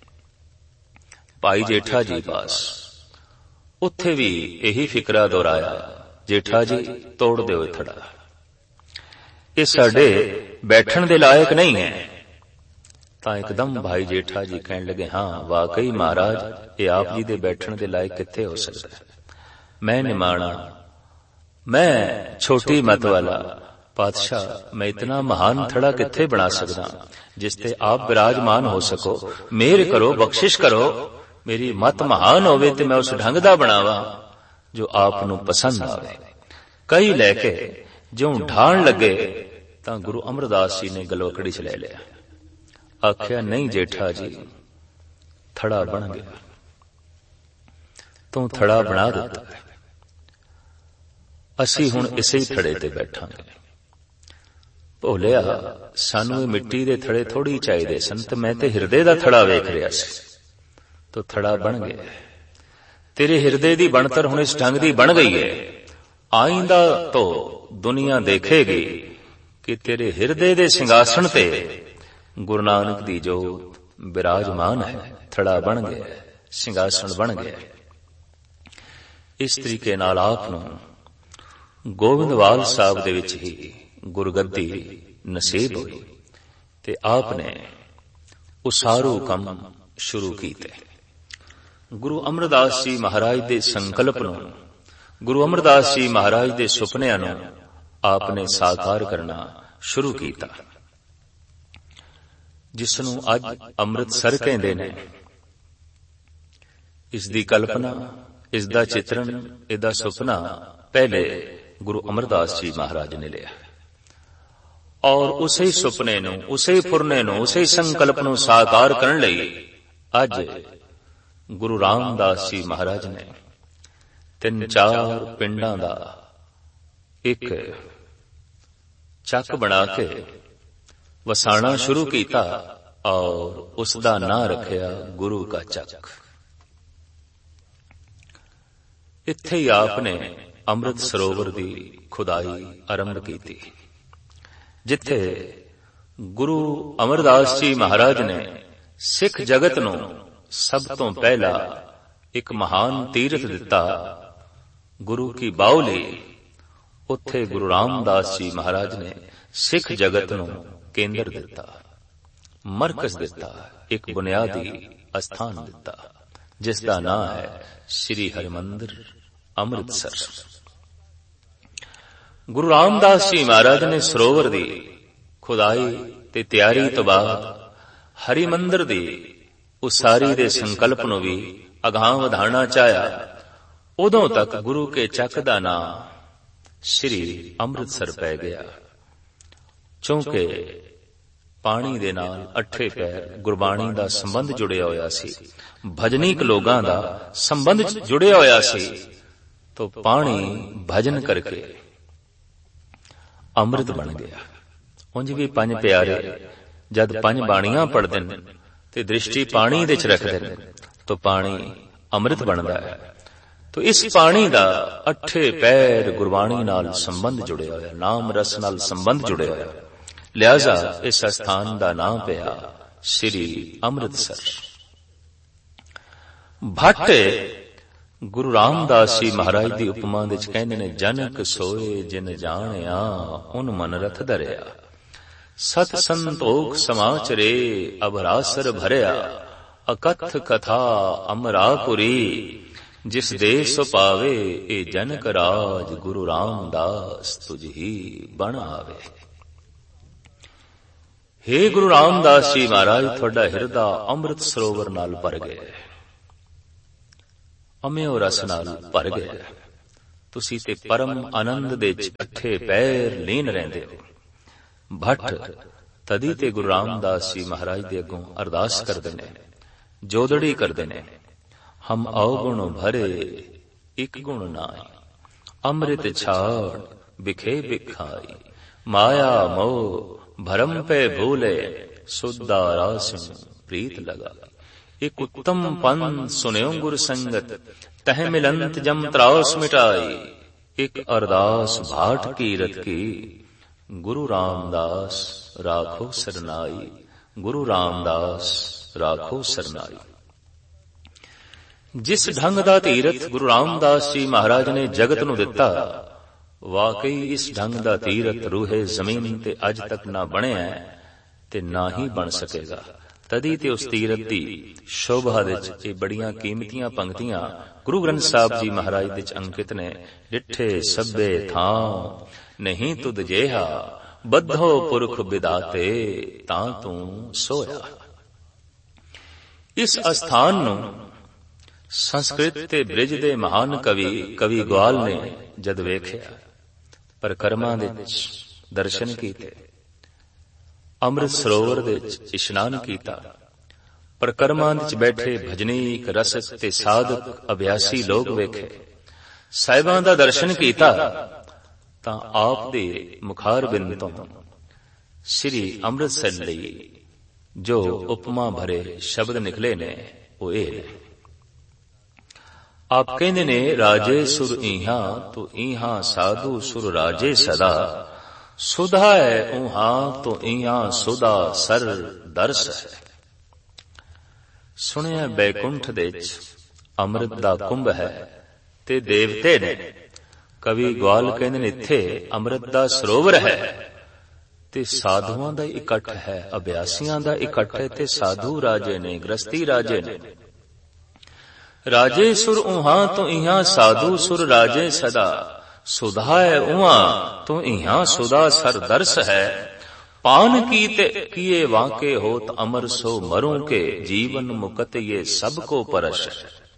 ਭਾਈ ਜੇਠਾ ਜੀ ਪਾਸ। ਉੱਥੇ ਵੀ ਇਹੀ ਫਿਕਰਾ ਦੁਹਰਾਇਆ, ਜੇਠਾ ਜੀ ਤੋੜ ਦਿਓ ਇਹ ਥੜਾ, ਇਹ ਸਾਡੇ ਬੈਠਣ ਦੇ ਲਾਇਕ ਨਹੀਂ ਹੈ। ਤਾਂ ਇੱਕਦਮ ਭਾਈ ਜੇਠਾ ਜੀ ਕਹਿਣ ਲੱਗੇ, ਹਾਂ ਵਾਕਈ ਮਹਾਰਾਜ, ਇਹ ਆਪ ਜੀ ਦੇ ਬੈਠਣ ਦੇ ਲਾਇਕ ਕਿੱਥੇ ਹੋ ਸਕਦਾ ਹੈ। ਮੈਂ ਨਿਮਾਣਾ, ਮੈਂ ਛੋਟੀ ਮਤ ਵਾਲਾ, ਪਾਤਸ਼ਾਹ ਮੈਂ ਇਤਨਾ ਮਹਾਨ ਥੜਾ ਕਿੱਥੇ ਬਣਾ ਸਕਦਾ ਜਿਸ ਤੇ ਆਪ ਵਿਰਾਜਮਾਨ ਹੋ ਸਕੋ। ਮਿਹਰ ਕਰੋ, ਬਖਸ਼ਿਸ਼ ਕਰੋ, ਮੇਰੀ ਮਤ ਮਹਾਨ ਹੋਵੇ ਤੇ ਮੈਂ ਉਸ ਢੰਗ ਦਾ ਬਣਾਵਾਂ ਜੋ ਆਪ ਨੂੰ ਪਸੰਦ ਆਵੇ। ਕਈ ਲੈ ਕੇ ਜਿਉਂ ਢਾਣ ਲੱਗੇ ਤਾਂ ਗੁਰੂ ਅਮਰਦਾਸ ਜੀ ਨੇ ਗਲੋਕੜੀ ਚ ਲੈ ਲਿਆ। ਆਖਿਆ, ਨਹੀਂ ਜੇਠਾ ਜੀ, ਥੜਾ ਬਣ ਗਿਆ, ਤੂੰ ਥੜਾ ਬਣਾ ਦਿੱਤਾ, ਅਸੀਂ ਹੁਣ ਇਸੇ ਹੀ ਥੜੇ ਤੇ ਬੈਠਾਂਗੇ। ਭੋਲਿਆ, ਸਾਨੂੰ ਇਹ ਮਿੱਟੀ ਦੇ ਥੜੇ ਥੋੜੀ ਚਾਹੀਦੇ ਸਨ, ਤੇ ਮੈਂ ਤੇ ਹਿਰਦੇ ਦਾ ਥੜਾ ਵੇਖ ਰਿਹਾ ਸੀ, ਤੋ ਥੜਾ ਬਣ ਗਿਆ। ਤੇਰੇ ਹਿਰਦੇ ਦੀ ਬਣਤਰ ਹੁਣ ਇਸ ਢੰਗ ਦੀ ਬਣ ਗਈ ਹੈ। ਆਇੰਦਾ ਤੋਂ ਦੁਨੀਆ ਦੇਖੇਗੀ ਕਿ ਤੇਰੇ ਹਿਰਦੇ ਦੇ ਸਿੰਘਾਸਣ ਤੇ ਗੁਰੂ ਨਾਨਕ ਦੀ ਜੋਤ ਬਿਰਾਜਮਾਨ ਹੈ। ਥੜਾ ਬਣ ਗਿਆ, ਸਿੰਘਾਸਣ ਬਣ ਗਿਆ। ਇਸ ਤਰੀਕੇ ਨਾਲ ਆਪ ਨੂੰ ਗੋਬਿੰਦਵਾਲ ਸਾਹਿਬ ਦੇ ਵਿੱਚ ਹੀ ਗੁਰਗੱਦੀ ਨਸੀਬ ਹੋਈ ਤੇ ਆਪ ਨੇ ਉਸਾਰੂ ਕੰਮ ਸ਼ੁਰੂ ਕੀਤੇ। ਗੁਰੂ ਅਮਰਦਾਸ ਜੀ ਮਹਾਰਾਜ ਦੇ ਸੰਕਲਪ ਨੂੰ, ਗੁਰੂ ਅਮਰਦਾਸ ਜੀ ਮਹਾਰਾਜ ਦੇ ਸੁਪਨਿਆਂ ਨੂੰ ਆਪ ਨੇ ਸਾਕਾਰ ਕਰਨਾ ਸ਼ੁਰੂ ਕੀਤਾ, ਜਿਸ ਨੂੰ ਅੱਜ ਅੰਮ੍ਰਿਤਸਰ ਕਹਿੰਦੇ ਨੇ। ਇਸ ਦੀ ਕਲਪਨਾ, ਇਸ ਦਾ ਚਿਤਰਣ, ਇਹਦਾ ਸੁਪਨਾ ਪਹਿਲੇ ਗੁਰੂ ਅਮਰਦਾਸ ਜੀ ਮਹਾਰਾਜ ਨੇ ਲਿਆ, ਔਰ ਉਸੇ ਸੁਪਨੇ ਨੂੰ, ਉਸੇ ਫੁਰਨੇ ਨੂੰ, ਉਸੇ ਸੰਕਲਪ ਨੂੰ ਸਾਕਾਰ ਕਰਨ ਲਈ ਅੱਜ ਗੁਰੂ ਰਾਮਦਾਸ ਜੀ ਮਹਾਰਾਜ ਨੇ ਤਿੰਨ ਚਾਰ ਪਿੰਡਾਂ ਦਾ ਇੱਕ ਚੱਕ ਬਣਾ ਕੇ ਵਸਾਣਾ ਸ਼ੁਰੂ ਕੀਤਾ, ਔਰ ਉਸ ਦਾ ਨਾਂ ਰੱਖਿਆ ਗੁਰੂ ਕਾ ਚੱਕ। ਇੱਥੇ ਹੀ ਆਪ ਨੇ ਅੰਮ੍ਰਿਤ ਸਰੋਵਰ ਦੀ ਖੁਦਾਈ ਆਰੰਭ ਕੀਤੀ, ਜਿੱਥੇ ਗੁਰੂ ਅਮਰਦਾਸ ਜੀ ਮਹਾਰਾਜ ਨੇ ਸਿੱਖ ਜਗਤ ਨੂੰ ਸਭ ਤੋਂ ਪਹਿਲਾ ਇੱਕ ਮਹਾਨ ਤੀਰਥ ਦਿੱਤਾ, ਗੁਰੂ ਕੀ ਬਾਉਲੀ। ਉੱਥੇ ਗੁਰੂ ਰਾਮਦਾਸ ਜੀ ਮਹਾਰਾਜ ਨੇ ਸਿੱਖ ਜਗਤ ਨੂੰ ਕੇਂਦਰ ਦਿੱਤਾ, ਮਰਕਜ਼ ਦਿੱਤਾ, ਇੱਕ ਬੁਨਿਆਦੀ ਅਸਥਾਨ ਦਿੱਤਾ, ਜਿਸ ਦਾ ਨਾਮ ਹੈ ਸ੍ਰੀ ਹਰਿਮੰਦਰ ਅੰਮ੍ਰਿਤਸਰ। ਗੁਰੂ ਰਾਮਦਾਸ ਜੀ ਮਹਾਰਾਜ ਨੇ ਸਰੋਵਰ ਦੀ ਖੁਦਾਈ ਤੇ ਤਿਆਰੀ ਤੋਂ ਬਾਅਦ ਹਰਿਮੰਦਰ ਦੀ ਉਸਾਰੀ ਦੇ ਸੰਕਲਪ ਨੂੰ ਵੀ ਅਗਾਂਹ ਵਧਾਉਣਾ ਚਾਹਿਆ। ਉਦੋਂ ਤੱਕ ਗੁਰੂ ਕੇ ਚੱਕ ਦਾ ਨਾਮ ਸ੍ਰੀ ਅੰਮ੍ਰਿਤਸਰ ਪੈ ਗਿਆ, ਕਿਉਂਕਿ ਪਾਣੀ ਦੇ ਨਾਲ ਅੱਠੇ ਪੈਰ ਗੁਰਬਾਣੀ ਦਾ ਸੰਬੰਧ ਜੁੜਿਆ ਹੋਇਆ ਸੀ, ਭਜਨੀਕ ਲੋਕਾਂ ਦਾ ਸੰਬੰਧ ਜੁੜਿਆ ਹੋਇਆ ਸੀ। ਤੋ ਪਾਣੀ ਭਜਨ ਕਰਕੇ ਅੰਮ੍ਰਿਤ ਬਣ ਗਿਆ। ਉਂਝ ਵੀ ਪੰਜ ਪਿਆਰੇ ਜਦ ਪੰਜ ਬਾਣੀਆਂ ਪੜ੍ਹਦੇ ਨੇ ਤੇ ਦ੍ਰਿਸ਼ਟੀ ਪਾਣੀ ਦੇ ਚ ਰੱਖਦੇ ਨੇ, ਤੋ ਪਾਣੀ ਅੰਮ੍ਰਿਤ ਬਣਦਾ ਹੈ। ਤੋ ਇਸ ਪਾਣੀ ਦਾ ਅੱਠੇ ਪੈਰ ਗੁਰਬਾਣੀ ਨਾਲ ਸੰਬੰਧ ਜੁੜਿਆ ਹੋਇਆ, ਨਾਮ ਰਸ ਨਾਲ ਸੰਬੰਧ ਜੁੜਿਆ ਹੋਇਆ, ਲਿਹਾਜ਼ਾ ਇਸ ਸਥਾਨ ਦਾ ਨਾਮ ਪਿਆ ਸ੍ਰੀ ਅੰਮ੍ਰਿਤਸਰ। ਭੱਟ ਗੁਰੂ ਰਾਮਦਾਸ ਜੀ ਮਹਾਰਾਜ ਦੀ ਉਪਮਾ ਵਿੱਚ ਕਹਿੰਦੇ ਨੇ, ਜਨਕ ਸੋਏ ਜਿਨ ਜਾਣਿਆ ਉਨ ਮਨ ਰਥ ਧਰਿਆ, ਸਤ ਸੰਤੋਖ ਸਮਾਚਰੇ ਅਭਰਾਸਰ ਭਰਿਆ, ਅਕਥ ਕਥਾ ਅਮਰਾਪੁਰੀ, ਜਿਸ ਦੇਸ ਪਾਵੇ ਇਹ ਜਨਕ ਰਾਜ, ਗੁਰੂ ਰਾਮਦਾਸ ਤੁਝ ਹੀ ਬਣ ਆਵੇ। हे गुरु रामदास जी महाराज, ਤੁਹਾਡਾ ਹਿਰਦਾ ਅੰਮ੍ਰਿਤ ਸਰੋਵਰ ਨਾਲ ਭਰ ਗਿਆ, ਅਮਿਓ ਰਸ ਨਾਲ ਭਰ ਗਿਆ। ਤੁਸੀਂ ਤੇ ਪਰਮ ਆਨੰਦ ਦੇ ਇਕੱਠੇ ਪੈਰ ਲੀਨ ਰਹਿੰਦੇ ਹੋ। ਭੱਟ ਤਦੀ ਤੇ ਗੁਰੂ ਰਾਮਦਾਸ ਜੀ ਮਹਾਰਾਜ ਦੇ ਅੱਗੋਂ ਅਰਦਾਸ ਕਰਦੇ ਨੇ, ਜੋਦੜੀ ਕਰਦੇ ਨੇ, ਹਮ ਔਗੁਣ ਭਰੇ ਇੱਕ ਗੁਣ ਨਾਈ, ਅੰਮ੍ਰਿਤ ਛਾੜ ਬਿਖੇ ਬਿਖਾਈ, ਮਾਇਆ ਮੋਹ ਭਰਮ ਪੈ ਭੂਲੇ, ਸੁਧਾ ਰਾਸਿ ਪ੍ਰੀਤ ਲਗਾ। ਇੱਕ ਉੱਤਮ ਪੰਨ ਸੁਨਿਓ ਗੁਰ ਸੰਗਤ, ਤਹ ਮਿਲੰਤ ਜਮ ਤਰਾਸ ਮਿਟਾਈ, ਇੱਕ ਅਰਦਾਸ ਭਾਟ ਕੀਰਤ ਕੀ, ਗੁਰੂ ਰਾਮਦਾਸ ਰਾਖੋ ਸਰਨਾਈ, ਗੁਰੂ ਰਾਮਦਾਸ ਰਾਖੋ ਸਰਨਾਈ। ਜਿਸ ਢੰਗ ਦਾ ਤੀਰਥ ਗੁਰੂ ਰਾਮਦਾਸ ਜੀ ਮਹਾਰਾਜ ਨੇ ਜਗਤ ਨੂੰ ਦਿੱਤਾ, ਵਾਕਈ ਇਸ ਢੰਗ ਦਾ ਤੀਰਥ ਰੂਹੇ ਜ਼ਮੀਨ ਤੇ ਅੱਜ ਤੱਕ ਨਾ ਬਣਿਆ ਤੇ ਨਾ ਹੀ ਬਣ ਸਕੇਗਾ। ਤਦੀ ਤੇ ਉਸ ਤੀਰਥ ਦੀ ਸ਼ੋਭਾ ਵਿੱਚ ਇਹ ਬੜੀਆਂ ਕੀਮਤੀਆਂ ਪੰਕਤੀਆਂ ਗੁਰੂ ਗ੍ਰੰਥ ਸਾਹਿਬ ਜੀ ਮਹਾਰਾਜ ਵਿੱਚ ਅੰਕਿਤ ਨੇ। ਡਿੱਠੇ ਸਭੇ ਥਾਂ ਨਹੀਂ ਤੁਧ ਜੇਹਾ, ਬੱਧੋ ਪੁਰਖ ਵਿਦਾਤੇ ਤਾਂ ਤੂੰ ਸੋਇਆ। ਇਸ ਅਸਥਾਨ ਨੂੰ ਸੰਸਕ੍ਰਿਤ ਤੇ ਬ੍ਰਿਜ ਦੇ ਮਹਾਨ ਕਵੀ ਕਵੀ ਗਵਾਲ ਨੇ ਜਦ ਵੇਖਿਆ, ਪਰਕਰਮਾਂ ਵਿੱਚ ਦਰਸ਼ਨ ਕੀਤੇ, ਅੰਮ੍ਰਿਤ ਸਰੋਵਰ ਦੇ ਵਿੱਚ ਇਸ਼ਨਾਨ ਕੀਤਾ, ਪਰਕਰਮਾਂ ਵਿੱਚ ਬੈਠੇ ਭਜਨੀਕ ਰਸਕ ਤੇ ਸਾਧਕ ਅਭਿਆਸੀ ਲੋਕ ਵੇਖੇ, ਸਾਹਿਬਾਂ ਦਾ ਦਰਸ਼ਨ ਕੀਤਾ, ਤਾਂ ਆਪ ਦੇ ਮੁਖਾਰਬਿੰਦ ਤੋਂ ਸ੍ਰੀ ਅੰਮ੍ਰਿਤਸਰ ਲਈ ਜੋ ਉਪਮਾ ਭਰੇ ਸ਼ਬਦ ਨਿਕਲੇ ਨੇ ਉਹ ਇਹ ਨੇ। ਆਪ ਕਹਿੰਦੇ ਨੇ, ਰਾਜੇ ਸੁਰ ਇਹਾਂ ਤੋ ਇਹਾਂ ਸਾਧੂ ਸੁਰ ਰਾਜੇ ਸਦਾ, ਸੁਧਾ ਹੈ ਉਹਾਂ ਤੋ ਇਹਾਂ ਸੁਧਾ ਸਰ ਦਰਸ ਹੈ। ਸੁਣਿਆ ਬੈਕੁੰਠ ਦੇ ਵਿੱਚ ਅੰਮ੍ਰਿਤ ਦਾ ਕੁੰਭ ਹੈ ਤੇ ਦੇਵਤੇ ਨੇ। ਕਵੀ ਗਵਾਲ ਕਹਿੰਦੇ ਨੇ, ਇੱਥੇ ਅੰਮ੍ਰਿਤ ਦਾ ਸਰੋਵਰ ਹੈ ਤੇ ਸਾਧੂਆਂ ਦਾ ਇਕੱਠ ਹੈ, ਅਭਿਆਸੀਆਂ ਦਾ ਇਕੱਠ ਹੈ, ਤੇ ਸਾਧੂ ਰਾਜੇ ਨੇ, ਗ੍ਰਸਤੀ ਰਾਜੇ ਨੇ। ਰਾਜੇ ਸੁਰ ਉਹਾਂ ਤੋਂ ਇਹਾਂ ਸਾਧੂ ਸੁਰ ਰਾਜੇ ਸਦਾ, ਸੁਧਾ ਹੈ ਉਹਾਂ ਤੋਂ ਇਹਾਂ ਸੁਧਾ ਸਰ ਦਰਸ ਹੈ। ਪਾਨ ਕੀਤੇ ਕੀਏ ਵਾਂਕੇ ਹੋਤ ਅਮਰ ਸੋ ਮਰੋਂ ਕੇ, ਜੀਵਨ ਮੁਕਤ ਇਹ ਸਭ ਕੋ ਪਰਸ਼।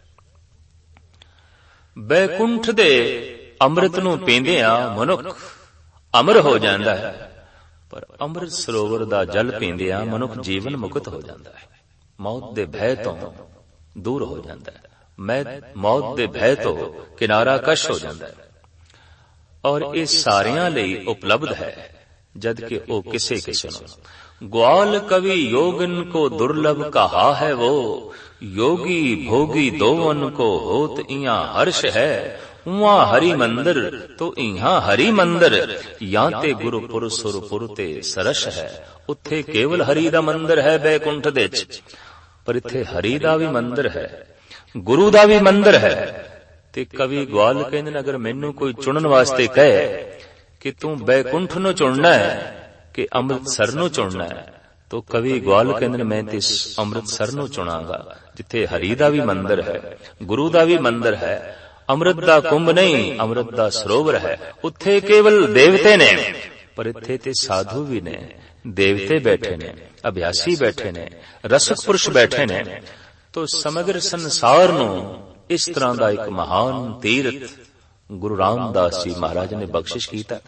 ਬੈਕੁੰਠ ਦੇ ਅੰਮ੍ਰਿਤ ਨੂੰ ਪੀਂਦਿਆਂ ਮਨੁੱਖ ਅਮਰ ਹੋ ਜਾਂਦਾ ਹੈ, ਪਰ ਅੰਮ੍ਰਿਤ ਸਰੋਵਰ ਦਾ ਜਲ ਪੀਂਦਿਆਂ ਮਨੁੱਖ ਜੀਵਨ ਮੁਕਤ ਹੋ ਜਾਂਦਾ ਹੈ, ਮੌਤ ਦੇ ਭੈ ਤੋਂ ਦੂਰ ਹੋ ਜਾਂਦਾ ਹੈ, ਮੈਂ ਮੌਤ ਦੇ ਭੈ ਤੋਂ ਕਿਨਾਰਾ ਕਸ਼ ਹੋ ਜਾਂਦਾ ਹੈ। ਔਰ ਇਹ ਸਾਰਿਆਂ ਲਈ ਉਪਲਬਧ ਹੈ, ਜਦ ਕਿ ਉਹ ਕਿਸੇ ਕਿਸੇ ਨੂੰ। ग्वाल कवि योगन को दुर्लभ कहा है वो, योगी भोगी दोवन को होत इया हर्ष है। उहाँ हरि मंदिर तो इहा हरि मंदिर, या ते गुरुपुर सुरपुर ते सरस है। उत्थे केवल हरि दा मंदिर है बैकुंठ दे च, पर इत्थे हरि दा भी मंदिर है, गुरु दा भी मंदिर है। ते कवि ग्वाल कहंदे ने, अगर मैनू कोई चुनन वास्ते कहे कि तू बैकुंठ नू चुनना है कि अमृतसर नू चुनना है, तो कवि ग्वाल कहंदे ने मैं ते अमृतसर नू चुनांगा, जिथे हरि दा भी मंदिर है, गुरु दा भी मंदिर है, अमृत दा कुंभ नहीं अमृत दा सरोवर है। उत्थे केवल देवते ने, पर इत्थे ते साधु भी ने, देवते बैठे ने, अभ्यासी बैठे ने, रसक पुरुष बैठे ने। तो समग्र संसार नू इस तरह का एक महान तीर्थ गुरु रामदास जी महाराज ने बख्शिश कीता।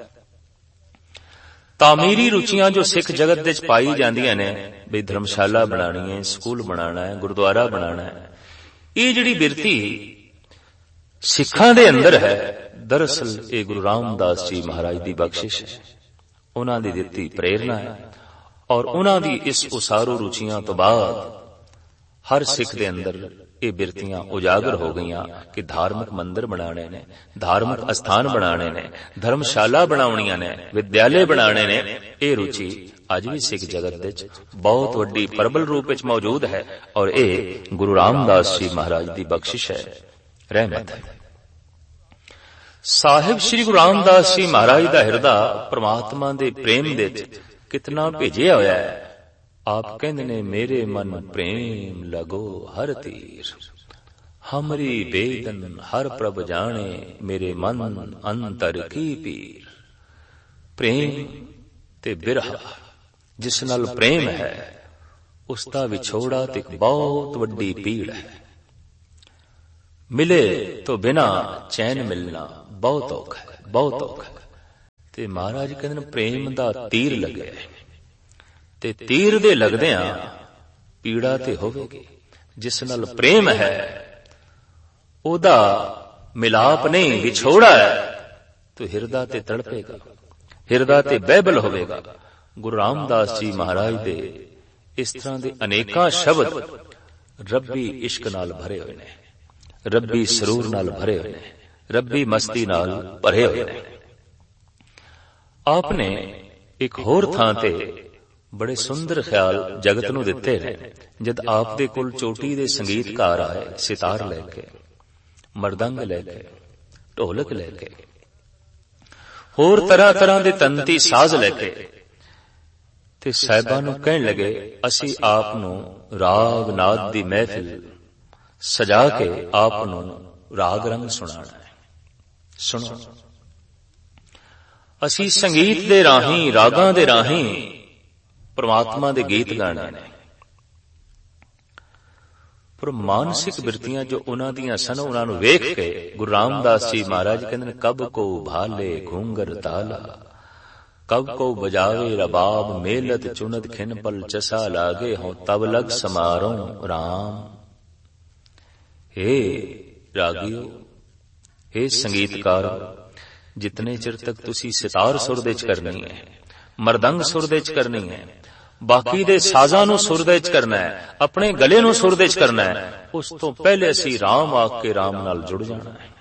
तामीरी रुचियां जो सिख जगत विच पाई जांदियां ने, भी धर्मशाला बनानी है, स्कूल बनाना है, गुरुद्वारा बनाना है, ये जिहड़ी बिरती सिखां दे अंदर है, दरअसल ये गुरु रामदास जी महाराज दी बख्शिश है, उन्हां दी दित्ती प्रेरणा है। और उन्हां दी इस उसारू रुचियां तो बाद हर सिख दे अंदर ये बिरतियां उजागर हो गईयां कि धार्मिक मंदिर बनाने ने, धार्मिक स्थान बनाने ने, धर्मशाला बनाउणियां ने, विद्यालय बनाने ने। ये रुचि अज भी सिख जगत विच बहुत वड्डी प्रबल रूप विच मौजूद है, और ये गुरु रामदास जी महाराज दी बख्शिश है, रहमत है। साहिब श्री गुरु रामदास जी महाराज दा हिरदा परमात्मा दे प्रेम दे कितना भेजिया होया है। आप कहंदे ने, मेरे मन प्रेम लगो हर तीर, हमरी बेदन हर प्रभ जाने, मेरे मन अंतर की पीर। प्रेम ते बिरहा ਜਿਸ ਨਾਲ ਪ੍ਰੇਮ ਹੈ ਉਸ ਦਾ ਵਿਛੋੜਾ ਤੇ ਇੱਕ ਬਹੁਤ ਵੱਡੀ ਪੀੜ ਹੈ। ਮਿਲੇ ਤੋਂ ਬਿਨਾ ਚੈਨ ਮਿਲਣਾ ਬਹੁਤ ਔਖਾ ਹੈ, ਬਹੁਤ ਔਖਾ ਹੈ। ਤੇ ਮਹਾਰਾਜ ਕਹਿੰਦੇ ਨੇ ਪ੍ਰੇਮ ਦਾ ਤੀਰ ਲੱਗਿਆ ਤੇ ਤੀਰ ਦੇ ਲੱਗਦਿਆਂ ਪੀੜਾ ਤੇ ਹੋਵੇਗੀ। ਜਿਸ ਨਾਲ ਪ੍ਰੇਮ ਹੈ ਉਹਦਾ ਮਿਲਾਪ ਨਹੀਂ, ਵਿਛੋੜਾ ਹੈ, ਤੋ ਹਿਰਦਾ ਤੇ ਤੜਪੇਗਾ, ਹਿਰਦਾ ਤੇ ਬਹਿਬਲ ਹੋਵੇਗਾ। ਗੁਰੂ ਰਾਮਦਾਸ ਜੀ ਮਹਾਰਾਜ ਦੇ ਇਸ ਤਰ੍ਹਾਂ ਦੇ ਅਨੇਕਾਂ ਸ਼ਬਦ ਰੱਬੀ ਇਸ਼ਕ ਨਾਲ ਭਰੇ ਹੋਏ ਨੇ, ਰੱਬੀ ਸਰੂਰ ਨਾਲ ਭਰੇ ਹੋਏ ਨੇ, ਰੱਬੀ ਮਸਤੀ ਨਾਲ ਭਰੇ ਹੋਏ ਨੇ। ਆਪ ਨੇ ਇੱਕ ਹੋਰ ਥਾਂ ਤੇ ਬੜੇ ਸੁੰਦਰ ਖਿਆਲ ਜਗਤ ਨੂੰ ਦਿੱਤੇ ਨੇ। ਜਦ ਆਪ ਦੇ ਕੋਲ ਚੋਟੀ ਦੇ ਸੰਗੀਤਕਾਰ ਆਏ, ਸਿਤਾਰ ਲੈ ਕੇ, ਮਰਦੰਗ ਲੈ ਕੇ, ਢੋਲਕ ਲੈ ਕੇ, ਹੋਰ ਤਰ੍ਹਾਂ ਤਰ੍ਹਾਂ ਦੇ ਤੰਤੀ ਸਾਜ਼ ਲੈ ਕੇ, ਤੇ ਸਾਹਿਬਾਂ ਨੂੰ ਕਹਿਣ ਲੱਗੇ ਅਸੀਂ ਆਪ ਨੂੰ ਰਾਗ ਨਾਦ ਦੀ ਮਹਿਫਿਲ ਸਜਾ ਕੇ ਆਪ ਨੂੰ ਰਾਗ ਰੰਗ ਸੁਣਾਣਾ ਹੈ। ਸੁਣੋ, ਅਸੀਂ ਸੰਗੀਤ ਦੇ ਰਾਹੀਂ, ਰਾਗਾਂ ਦੇ ਰਾਹੀਂ ਪਰਮਾਤਮਾ ਦੇ ਗੀਤ ਗਾਣੇ ਨੇ। ਪਰ ਮਾਨਸਿਕ ਬਿਰਤੀਆਂ ਜੋ ਉਹਨਾਂ ਦੀਆਂ ਸਨ, ਉਹਨਾਂ ਨੂੰ ਵੇਖ ਕੇ ਗੁਰੂ ਰਾਮਦਾਸ ਜੀ ਮਹਾਰਾਜ ਕਹਿੰਦੇ ਨੇ ਕਬ ਕੋ ਭਾਲੇ ਘੂੰਗਰ ਤਾਲਾ, ਕਬ ਕੋ ਬਜਾਵੇ ਰਬਾਬ, ਮੇਲਤ ਚੁਨਤ ਖਿਨ ਪਲ ਚਸਾ ਲਾਗੇ, ਹੋਂ ਤਬ ਲਗ ਸਮਾਰੋਂ ਰਾਮ। हे ਰਾਗੀਓ, हे ਸੰਗੀਤਕਾਰੋ, ਜਿਤਨੇ ਚਿਰ ਤੱਕ ਤੁਸੀਂ ਸਿਤਾਰ ਸੁਰ ਦੇ ਚ ਕਰਨੀ ਹੈ, ਮਰਦੰਗ ਸੁਰ ਦੇ ਚ ਕਰਨੀ ਹੈ, ਬਾਕੀ ਦੇ ਸਾਜ਼ਾਂ ਨੂੰ ਸੁਰ ਦੇ ਚ ਕਰਨਾ ਹੈ, ਆਪਣੇ ਗਲੇ ਨੂੰ ਸੁਰ ਦੇ ਚ ਕਰਨਾ ਹੈ, ਉਸ ਤੋਂ ਪਹਿਲੇ ਅਸੀਂ ਰਾਮ ਆਖ ਕੇ ਰਾਮ ਨਾਲ ਜੁੜ ਜਾਣਾ ਹੈ।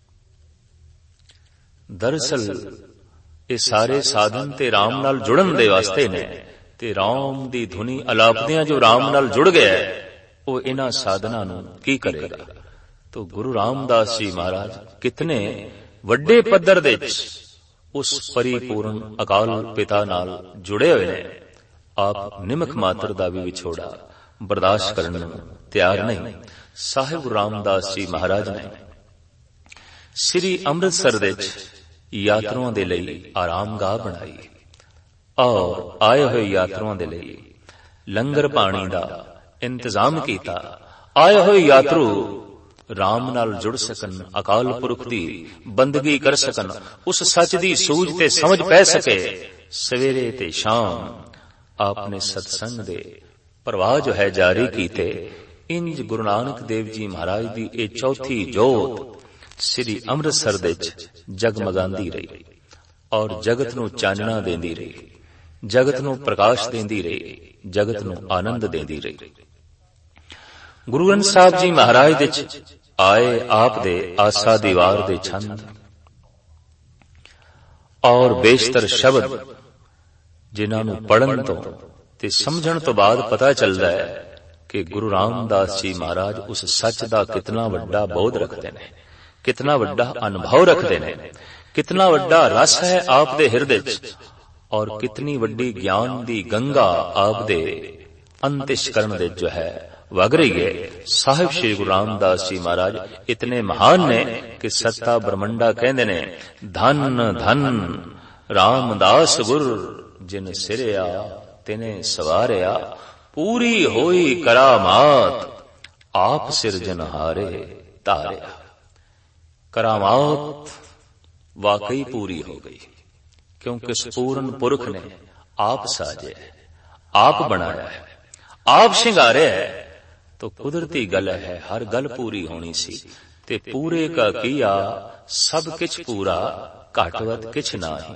ਦਰਅਸਲ ਇਹ ਸਾਰੇ ਸਾਧਨ ਤੇ ਰਾਮ ਨਾਲ ਜੁੜਨ ਦੇ ਵਾਸਤੇ ਨੇ, ਤੇ ਰਾਮ ਦੀ ਧੁਨੀ ਅਲਾਪਦਿਆਂ ਜੋ ਰਾਮ ਨਾਲ ਜੁੜ ਗਿਆ ਉਹ ਇਹਨਾਂ ਸਾਧਨਾਂ ਨੂੰ ਕੀ ਕਰੇਗਾ। ਤੋ ਗੁਰੂ ਰਾਮਦਾਸ ਜੀ ਮਹਾਰਾਜ ਕਿਤਨੇ ਵੱਡੇ ਪੱਧਰ ਦੇ ਵਿੱਚ ਉਸ ਪਰਿਪੂਰਨ ਅਕਾਲ ਪਿਤਾ ਨਾਲ ਜੁੜੇ ਹੋਏ ਨੇ। ਆਪ ਨਿਮਕ ਮਾਤਰ ਦਾ ਵੀ ਵਿਛੋੜਾ ਬਰਦਾਸ਼ਤ ਕਰਨ ਨੂੰ ਤਿਆਰ ਨਹੀਂ। ਸਾਹਿਬ ਗੁਰੂ ਰਾਮਦਾਸ ਜੀ ਮਹਾਰਾਜ ਨੇ ਸ੍ਰੀ ਅੰਮ੍ਰਿਤਸਰ ਦੇ ਵਿੱਚ ਯਾਤਰੂਆਂ ਦੇ ਲਈ ਆਰਾਮਗਾਹ ਬਣਾਈ ਔਰ ਆਏ ਹੋਏ ਯਾਤਰੂਆਂ ਦੇ ਲਈ ਲੰਗਰ ਪਾਣੀ ਦਾ ਇੰਤਜ਼ਾਮ ਕੀਤਾ। ਆਏ ਹੋਏ ਯਾਤਰੂ ਰਾਮ ਨਾਲ ਜੁੜ ਸਕਣ, ਅਕਾਲ ਪੁਰਖ ਦੀ ਬੰਦਗੀ ਕਰ ਸਕਣ, ਉਸ ਸੱਚ ਦੀ ਸੂਝ ਤੇ ਸਮਝ ਪੈ ਸਕੇ। ਸਵੇਰੇ ਤੇ ਸ਼ਾਮ ਆਪਨੇ ਸਤਸੰਗ ਦੇ ਪ੍ਰਵਾਹ ਜੋ ਹੈ ਜਾਰੀ ਕੀਤੇ। ਇੰਜ ਗੁਰੂ ਨਾਨਕ ਦੇਵ ਜੀ ਮਹਾਰਾਜ ਦੀ ਇਹ ਚੌਥੀ ਜੋਤ ਸ੍ਰੀ ਅੰਮ੍ਰਿਤਸਰ ਦੇ ਵਿੱਚ ਜਗਮਗਾਂਦੀ ਰਹੀ ਔਰ ਜਗਤ ਨੂੰ ਚਾਨਣਾ ਦੇਂਦੀ ਰਹੀ, ਜਗਤ ਨੂੰ ਪ੍ਰਕਾਸ਼ ਦੇਂਦੀ ਰਹੀ, ਜਗਤ ਨੂੰ ਆਨੰਦ ਦੇਂਦੀ ਰਹੀ। ਗੁਰੂ ਗ੍ਰੰਥ ਸਾਹਿਬ ਜੀ ਮਹਾਰਾਜ ਦੇ ਚ ਆਏ ਆਪ ਦੇ ਆਸਾ ਦੀਵਾਰ ਦੇ ਛੰਦ ਔਰ ਬੇਸ਼ਤਰ ਸ਼ਬਦ, ਜਿਨ੍ਹਾਂ ਨੂੰ ਪੜ੍ਹਨ ਤੋਂ ਤੇ ਸਮਝਣ ਤੋਂ ਬਾਅਦ ਪਤਾ ਚੱਲਦਾ ਹੈ ਕਿ ਗੁਰੂ ਰਾਮਦਾਸ ਜੀ ਮਹਾਰਾਜ ਉਸ ਸੱਚ ਦਾ ਕਿਤਨਾ ਵੱਡਾ ਬੋਧ ਰੱਖਦੇ ਨੇ, ਕਿਤਨਾ ਵੱਡਾ ਅਨੁਭਵ ਰੱਖਦੇ ਨੇ, ਕਿਤਨਾ ਵੱਡਾ ਰਸ ਹੈ ਆਪ ਦੇ ਹਿਰਦੇ ਚ, ਔਰ ਕਿਤਨੀ ਵੱਡੀ ਗਿਆਨ ਦੀ ਗੰਗਾ ਆਪ ਦੇ ਅੰਤਿਸ਼ਕਰਨ ਦੇ ਜੋ ਹੈ ਵਗ ਰਹੀ ਹੈ। ਸਾਹਿਬ ਸ਼੍ਰੀ ਗੁਰੂ ਰਾਮਦਾਸ ਜੀ ਮਹਾਰਾਜ ਇਤਨੇ ਮਹਾਨ ਨੇ ਕਿ ਸੱਤਾ ਬ੍ਰਹਮੰਡਾ ਕਹਿੰਦੇ ਨੇ ਧਨ ਧਨ ਰਾਮਦਾਸ ਗੁਰ ਜਿਨ ਸਿਰਿਆ ਤਿਨੇ ਸਵਾਰਿਆ, ਪੂਰੀ ਹੋਈ ਕਰਾਮਾਤ ਆਪ ਸਿਰਜਨਹਾਰੇ ਧਾਰਿਆ। ਕਰਾਮਾਤ ਵਾਕਈ ਪੂਰੀ ਹੋ ਗਈ, ਕਿਉਂਕਿ ਸਪੂਰਨ ਪੁਰਖ ਨੇ ਆਪ ਸਾਜਿਆ, ਆਪ ਬਣਾਇਆ ਹੈ, ਆਪ ਸ਼ਿੰਗਾਰਿਆ ਹੈ। तो कुदरती गल है, हर गल पूरी होनी सी, ते पूरे का किया सब किछ पूरा, घटवत किछ नाही।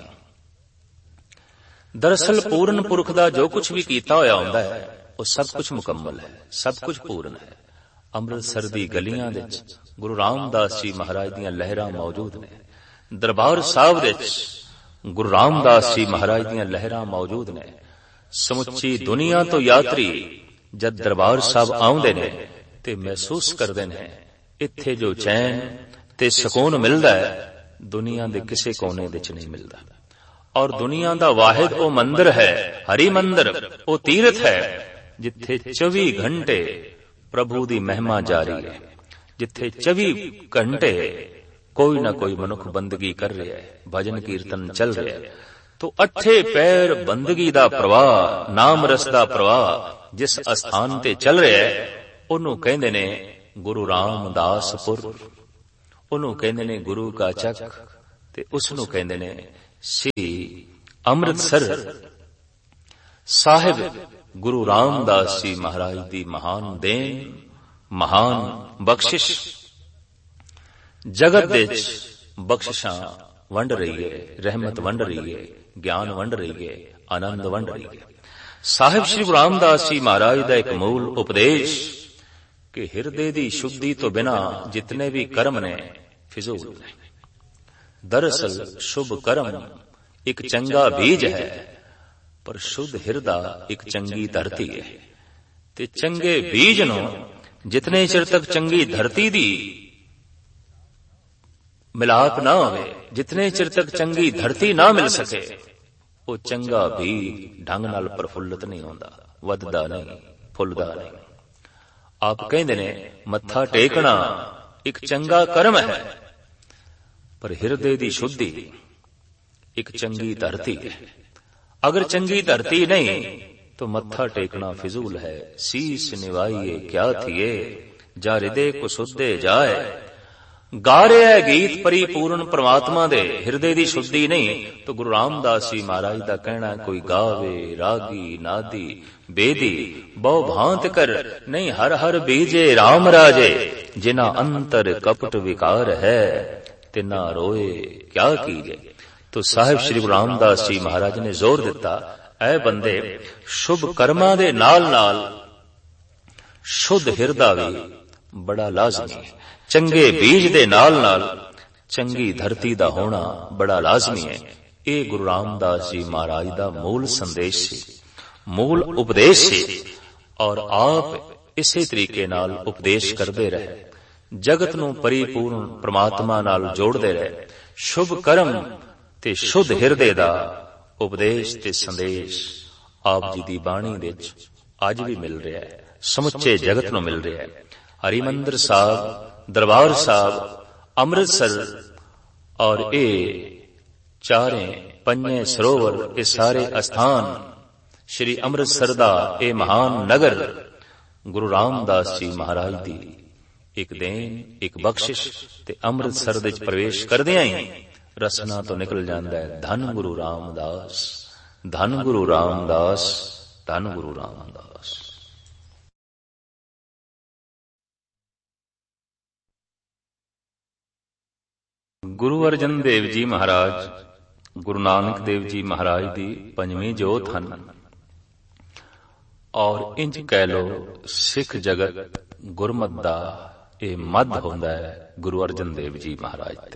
दरअसल पूर्ण पुरख दा जो कुछ भी कीता होया हुंदा है वो सब कुछ मुकम्मल है, सब कुछ पूर्ण है। अमृतसर दी गलियां दे विच गुरु रामदास जी महाराज दीयां लहरां मौजूद ने, दरबार साहिब दे विच गुरु रामदास जी महाराज दीयां लहरां मौजूद ने। समुची दुनिया तो यात्री जद दरबार साहब आउंदे ने ते महसूस करदे ने इत्थे जो चैन ते सुकून मिलदा है दुनिया दे किसे कोने विच नहीं मिलदा। और दुनिया दा वाहिद ओ मंदिर है, हरि मंदिर, ओ तीर्थ है जिथे चौबीस घंटे प्रभु दी महिमा जारी है, जिथे चौबीस घंटे कोई ना कोई मनुख बंदगी कर रहा है, भजन कीर्तन चल रहा है, ਤੋ ਅਠੇ ਪੈਰ ਬੰਦਗੀ ਦਾ ਪ੍ਰਵਾਹ, ਨਾਮ ਰਸ ਦਾ ਪ੍ਰਵਾਹ ਜਿਸ ਅਸਥਾਨ ਤੇ ਚੱਲ ਰਿਹਾ ਹੈ, ਉਹਨੂੰ ਕਹਿੰਦੇ ਨੇ ਗੁਰੂ ਰਾਮਦਾਸਪੁਰ, ਉਹਨੂੰ ਕਹਿੰਦੇ ਨੇ ਗੁਰੂ ਕਾ ਚੱਕ, ਤੇ ਉਸ ਨੂੰ ਕਹਿੰਦੇ ਨੇ ਸ੍ਰੀ ਅੰਮ੍ਰਿਤਸਰ ਸਾਹਿਬ। ਗੁਰੂ ਰਾਮਦਾਸ ਜੀ ਮਹਾਰਾਜ ਦੀ ਮਹਾਨ ਦੇਣ, ਮਹਾਨ ਬਖਸ਼ਿਸ਼। ਜਗਤ ਦੇ ਵਿੱਚ ਬਖਸ਼ਿਸ਼ਾਂ ਵੰਡ ਰਹੀ ਹੈ, ਰਹਿਮਤ ਵੰਡ ਰਹੀ ਹੈ, ਗਿਆਨ ਵੰਡ ਰਹੀ ਹੈ, ਆਨੰਦ ਵੰਡ ਰਹੀ ਹੈ। ਸਾਹਿਬ ਸ੍ਰੀ ਗੁਰੂ ਰਾਮਦਾਸ ਜੀ ਮਹਾਰਾਜ ਦਾ ਇੱਕ ਮੂਲ ਉਪਦੇਸ਼ ਕਿ ਹਿਰਦੇ ਦੀ ਸ਼ੁੱਧੀ ਤੋਂ ਬਿਨਾ ਜਿਤਨੇ ਵੀ ਕਰਮ ਨੇ ਫਿਜ਼ੂਲ ਨੇ। ਦਰਅਸਲ ਸ਼ੁਭ ਕਰਮ ਇੱਕ ਚੰਗਾ ਬੀਜ ਹੈ, ਪਰ ਸ਼ੁੱਧ ਹਿਰਦਾ ਇੱਕ ਚੰਗੀ ਧਰਤੀ ਹੈ। ਤੇ ਚੰਗੇ ਬੀਜ ਨੂੰ ਜਿਤਨੇ ਚਿਰ ਤੱਕ ਚੰਗੀ ਧਰਤੀ ਦੀ ਮਿਲਾਪ ਨਾ ਹੋਵੇ, ਜਿਤਨੇ ਚਿਰ ਤੱਕ ਚੰਗੀ ਧਰਤੀ ਨਾ ਮਿਲ ਸਕੇ, ਉਹ ਚੰਗਾ ਬੀਜ ਢੰਗ ਨਾਲ ਪ੍ਰਫੁੱਲਤ ਨਹੀਂ ਹੁੰਦਾ, ਵੱਧਦਾ ਨਹੀਂ, ਫੁੱਲਦਾ ਨਹੀਂ। ਆਪ ਕਹਿੰਦੇ ਨੇ ਮੱਥਾ ਟੇਕਣਾ ਇੱਕ ਚੰਗਾ ਕਰਮ ਹੈ, ਪਰ ਹਿਰਦੇ ਦੀ ਸ਼ੁੱਧੀ ਇੱਕ ਚੰਗੀ ਧਰਤੀ ਹੈ। ਅਗਰ ਚੰਗੀ ਧਰਤੀ ਨਹੀਂ तो मत्था टेकना फिजूल है। शीस निवाइए क्या थिए, जा हृदय को सुधे जाए। गा रहे है गीत परिपूर्ण परमात्मा दे, हिरदे दी शुद्धि नहीं तो गुरु रामदास जी महाराज दा कहना कोई गावे रागी नादी बेदी बहु भांत कर नहीं हर हर बीजे राम राजे। जिना अंतर कपट विकार है तिना रोए क्या कीजे। तो साहिब श्री गुरु रामदास जी महाराज ने जोर दिता, ऐ बंदे शुभ कर्मां दे नाल नाल शुद्ध हिरदा भी बड़ा लाजमी है। चंगे बीज दे नाल नाल चंगी धरती दा होना बड़ा लाजमी है। ये गुरु रामदास जी महाराज दा मूल संदेश से, मूल उपदेश से, और आप इसे तरीके नाल उपदेश करते रहे, जगत नूं परिपूर्ण परमात्मा नाल जोड़ते रहे। शुभ कर्म ते शुद्ध हिरदे दा उपदेश ते संदेश आप जी दी बाणी विच अज भी मिल रहा है, समुचे जगत नूं मिल रहा है। हरिमंदिर साहब, दरबार साहब, अमृतसर और ये चारे पंजे सरोवर, ये सारे स्थान श्री अमृतसर दा ये महान नगर गुरु रामदास जी महाराज दी एक देन, एक बख्शिश। ते अमृतसर दे प्रवेश करदियां ही रसना तो निकल जाता है धन गुरु रामदास, धन गुरु रामदास, धन गुरु रामदास। गुरु अर्जन देव जी महाराज, गुरु नानक देव जी महाराज दी पंजवीं जोत हन, और इंज कह लो सिख जगत गुरमत दा ये मद होंदा है गुरु अर्जन देव जी महाराज ते।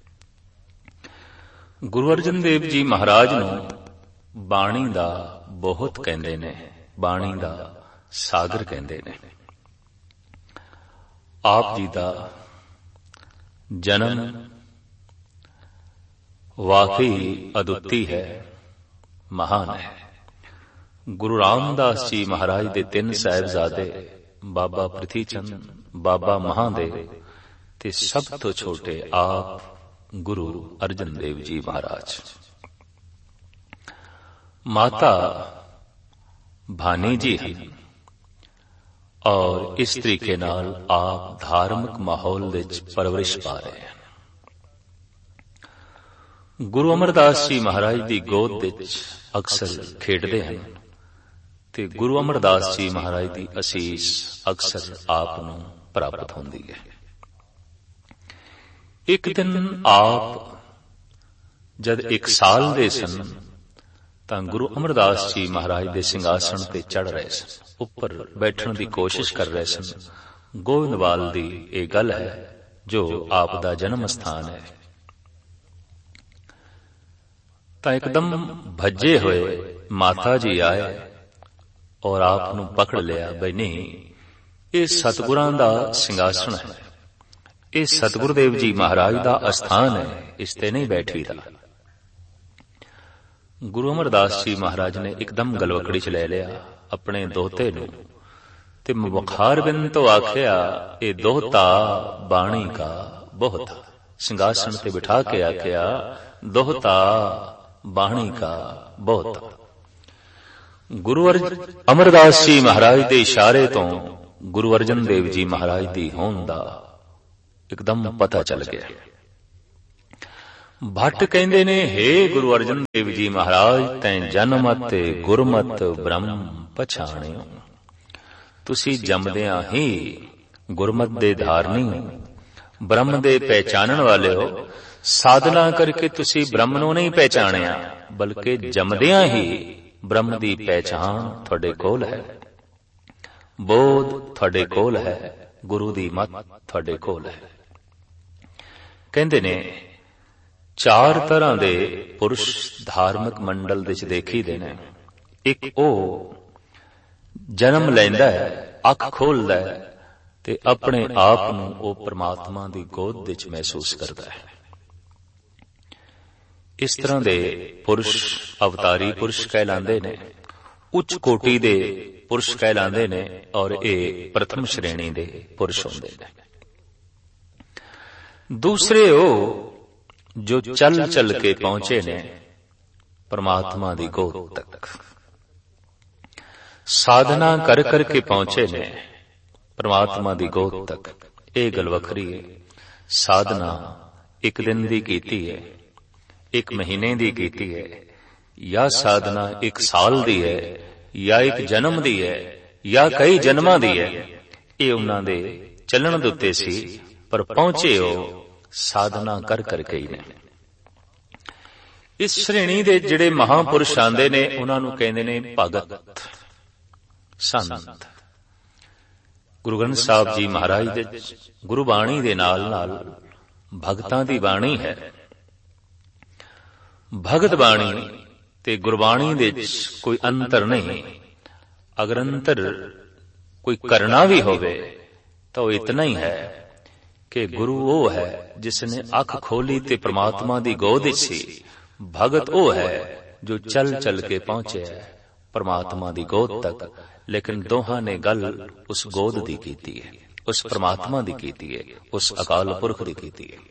गुरु अर्जन देव जी महाराज नूं बाणी दा बहुत कहंदे ने, बाणी दा सागर कहंदे ने। आप जी दा जन्म वाकई अद्वितीय है, महान है। गुरु रामदास जी महाराज दे तीन साहिबजादे बाबा पृथी चंद, बाबा महादेव ते सब तो छोटे आप गुरु अर्जन देव जी महाराज। माता भानी जी हैं, और इस तरीके नाल आप धार्मिक माहौल विच परवरिश पा रहे हैं। गुरु अमरदास जी महाराज दी गोद विच अक्सर खेडदे हैं, ते गुरु अमरदास जी महाराज दी असीस अक्सर आप नूं प्राप्त होंदी है। एक दिन आप जद एक साल दे सन तां गुरु अमरदास जी महाराज दे सिंघासन ते चढ़ रहे सन, उपर बैठण दी कोशिश कर रहे सन। गोविंदवाल दी एक गल है जो आप दा जन्म स्थान है। तां एकदम भज्जे हुए माता जी आए और आप नूं पकड़ लिया, बई नहीं ये सतगुरां दा सिंघासन है, ये सतगुरुदेव जी महाराज दा अस्थान है, इसते नहीं बैठी दा। गुरु अमरदास जी महाराज ने एकदम गलवकड़ी च ले लिया अपने दोते नूं, ते मुखार बिन तो आखिया ये दोता बाणी का बहुत। सिंघासन ते बिठा के आखिया दोता बाणी का बहुत। गुरु अमरदास जी महाराज के इशारे तो गुरु अर्जन देव जी महाराज की होंद दा एकदम पता चल गया। भट्ट कहंदे ने, हे गुरु अर्जन देव जी महाराज, तैं जन्मत गुरमत ब्रह्म पछाणियो। तुसी जमदियां ही गुरमत दे धारनी हो, ब्रह्म दे पहचानण वाले हो। साधना करके तुसी ब्रह्म नूं नहीं पहचानिया, बल्कि जमदियां ही ब्रह्म दी पहचान तुहाडे कोल है, बोध तुहाडे कोल है, गुरु दी मत तुहाडे कोल है। कहंदे ने चार तरह दे पुरुष धार्मिक मंडल विच देखी दे ने। एक ओ जन्म लैंदा है, अख खोलदा है ते अपने आप नूं ओ परमात्मा दी गोद विच महसूस करदा है। इस तरह दे पुरुष अवतारी पुरुष कहलांदे ने, उच्च कोटि दे पुरुष कहलांदे ने, और ये प्रथम श्रेणी दे पुरुष होंदे ने। दूसरे ओ जो चल चल के पहुंचे ने परमात्मा दी गोद तक, साधना कर कर के पहुंचे ने परमात्मा दी गोद तक। ये गल वखरी है। साधना एक दिन दी कीती है, एक महीने दी कीती है, या साधना एक साल दी है, या एक जन्म दी है, या कई जन्मां दी है। ये उन्हां दे चलण दे उत्ते सी, पर पहुंचे हो साधना कर करके ही ने। इस श्रेणी दे जिहड़े महापुरुष आंदे ने, उन्हां नूं कहंदे ने भगत संत। गुरु ग्रंथ साहब जी महाराज दे गुरबाणी दे नाल नाल भगतां दी बाणी है। भगत बाणी ते गुरबाणी दे कोई अंतर नहीं। अगर अंतर कोई करना भी होवे तो इतना ही है कि गुरु वो है जिसने अख खोली ते परमात्मा दी गोद सी। भगत वो है जो चल चल के पहुंचे है परमात्मा दी गोद तक। लेकिन दोहां ने गल उस गोद दी कीती है, उस परमात्मा दी कीती है, उस अकाल पुरख दी कीती है।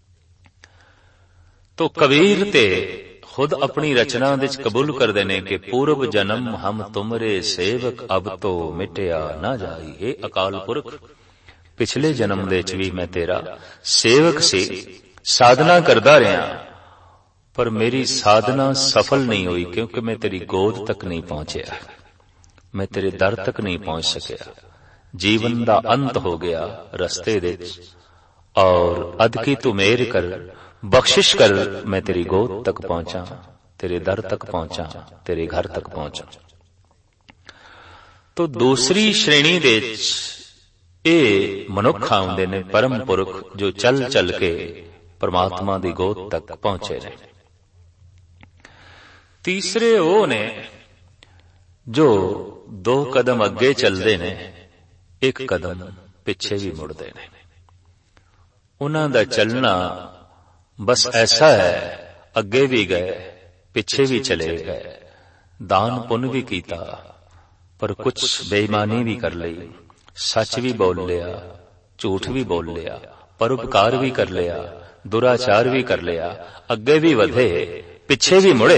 तो कबीर ते खुद अपनी रचना विच कबूल कर देने के पूर्व जन्म हम तुमरे सेवक अब तो मिटिया ना जाई। हे अकाल पुरख, पिछले जन्म दे च भी मैं तेरा सेवक सी, साधना करदा रहा, पर मेरी साधना सफल नहीं हुई क्योंकि मैं तेरी गोद तक नहीं पहुंचया, मैं तेरे दर तक नहीं पहुंच सकिया। जीवन दा अंत हो गया रस्ते दे, और अद की तू मेहर कर, बख्शिश कर, मैं तेरी गोद तक पहुंचा, तेरे दर तक पहुंचा, तेरे घर तक पहुंचा। तो दूसरी श्रेणी दे ए मनुख आउंदे ने परम पुरख जो चल चल के परमात्मा दी गोद तक पहुंचे ने। तीसरे वो ने जो दो कदम अगे चलते ने, एक कदम पिछे भी मुड़ते ने। उन्हां दा चलना बस ऐसा है, अगे भी गए पिछे भी चले गए, दान पुण्य भी कीता, पर कुछ बेईमानी भी कर ली, सच भी बोल लिया, झूठ भी बोल लिया, परोपकार भी कर लिया, दुराचार भी कर लिया, अगे भी वधे पिछे भी मुड़े।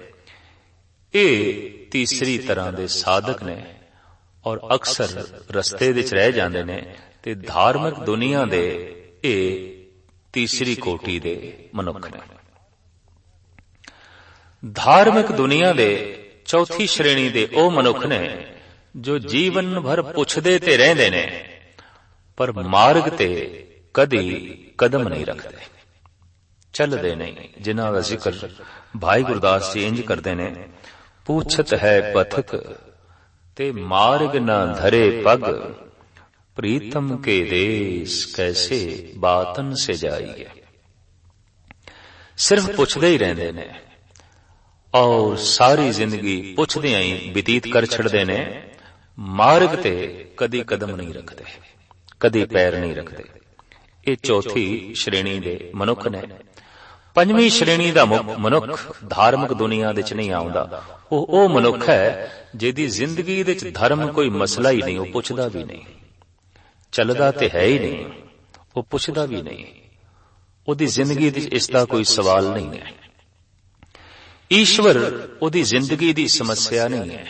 ये तीसरी तरह दे साधक ने, और अक्सर रस्ते विच रह जांदे ने। ते धार्मिक दुनिया दे ये तीसरी कोटि दे मनुख ने। धार्मिक दुनिया दे चौथी श्रेणी दे ओ मनुख ने जो जीवन भर पुछदे ते रहंदे ने, पर मार्ग ते कदी कदम नहीं रखते, चलदे नहीं। जिन्हां दा जिक्र भाई गुरदास जी इंज करदे ने, पूछत है पथक ते मार्ग न धरे पग, प्रीतम के देश कैसे बातन से जाइए। सिर्फ पुछदे ही रहंदे ने, और सारी जिंदगी पुछदे ही व्यतीत कर छड़दे ने, मार्ग ते कदी कदम नहीं रखते, कदी पैर नहीं रखते। ये चौथी श्रेणी दे मनुख ने। पंजवीं श्रेणी दा मनुख धार्मिक दुनिया विच नहीं आउंदा। वो ओ मनुख है जिहदी जिंदगी विच धर्म कोई मसला ही नहीं, वो पुछदा भी नहीं, चलदा ते है ही नहीं, वो पुछदा भी नहीं, ओदी जिंदगी विच इसदा कोई सवाल नहीं है। ਈਸ਼ਵਰ ਉਹਦੀ ਜ਼ਿੰਦਗੀ ਦੀ ਸਮੱਸਿਆ ਨਹੀਂ ਹੈ।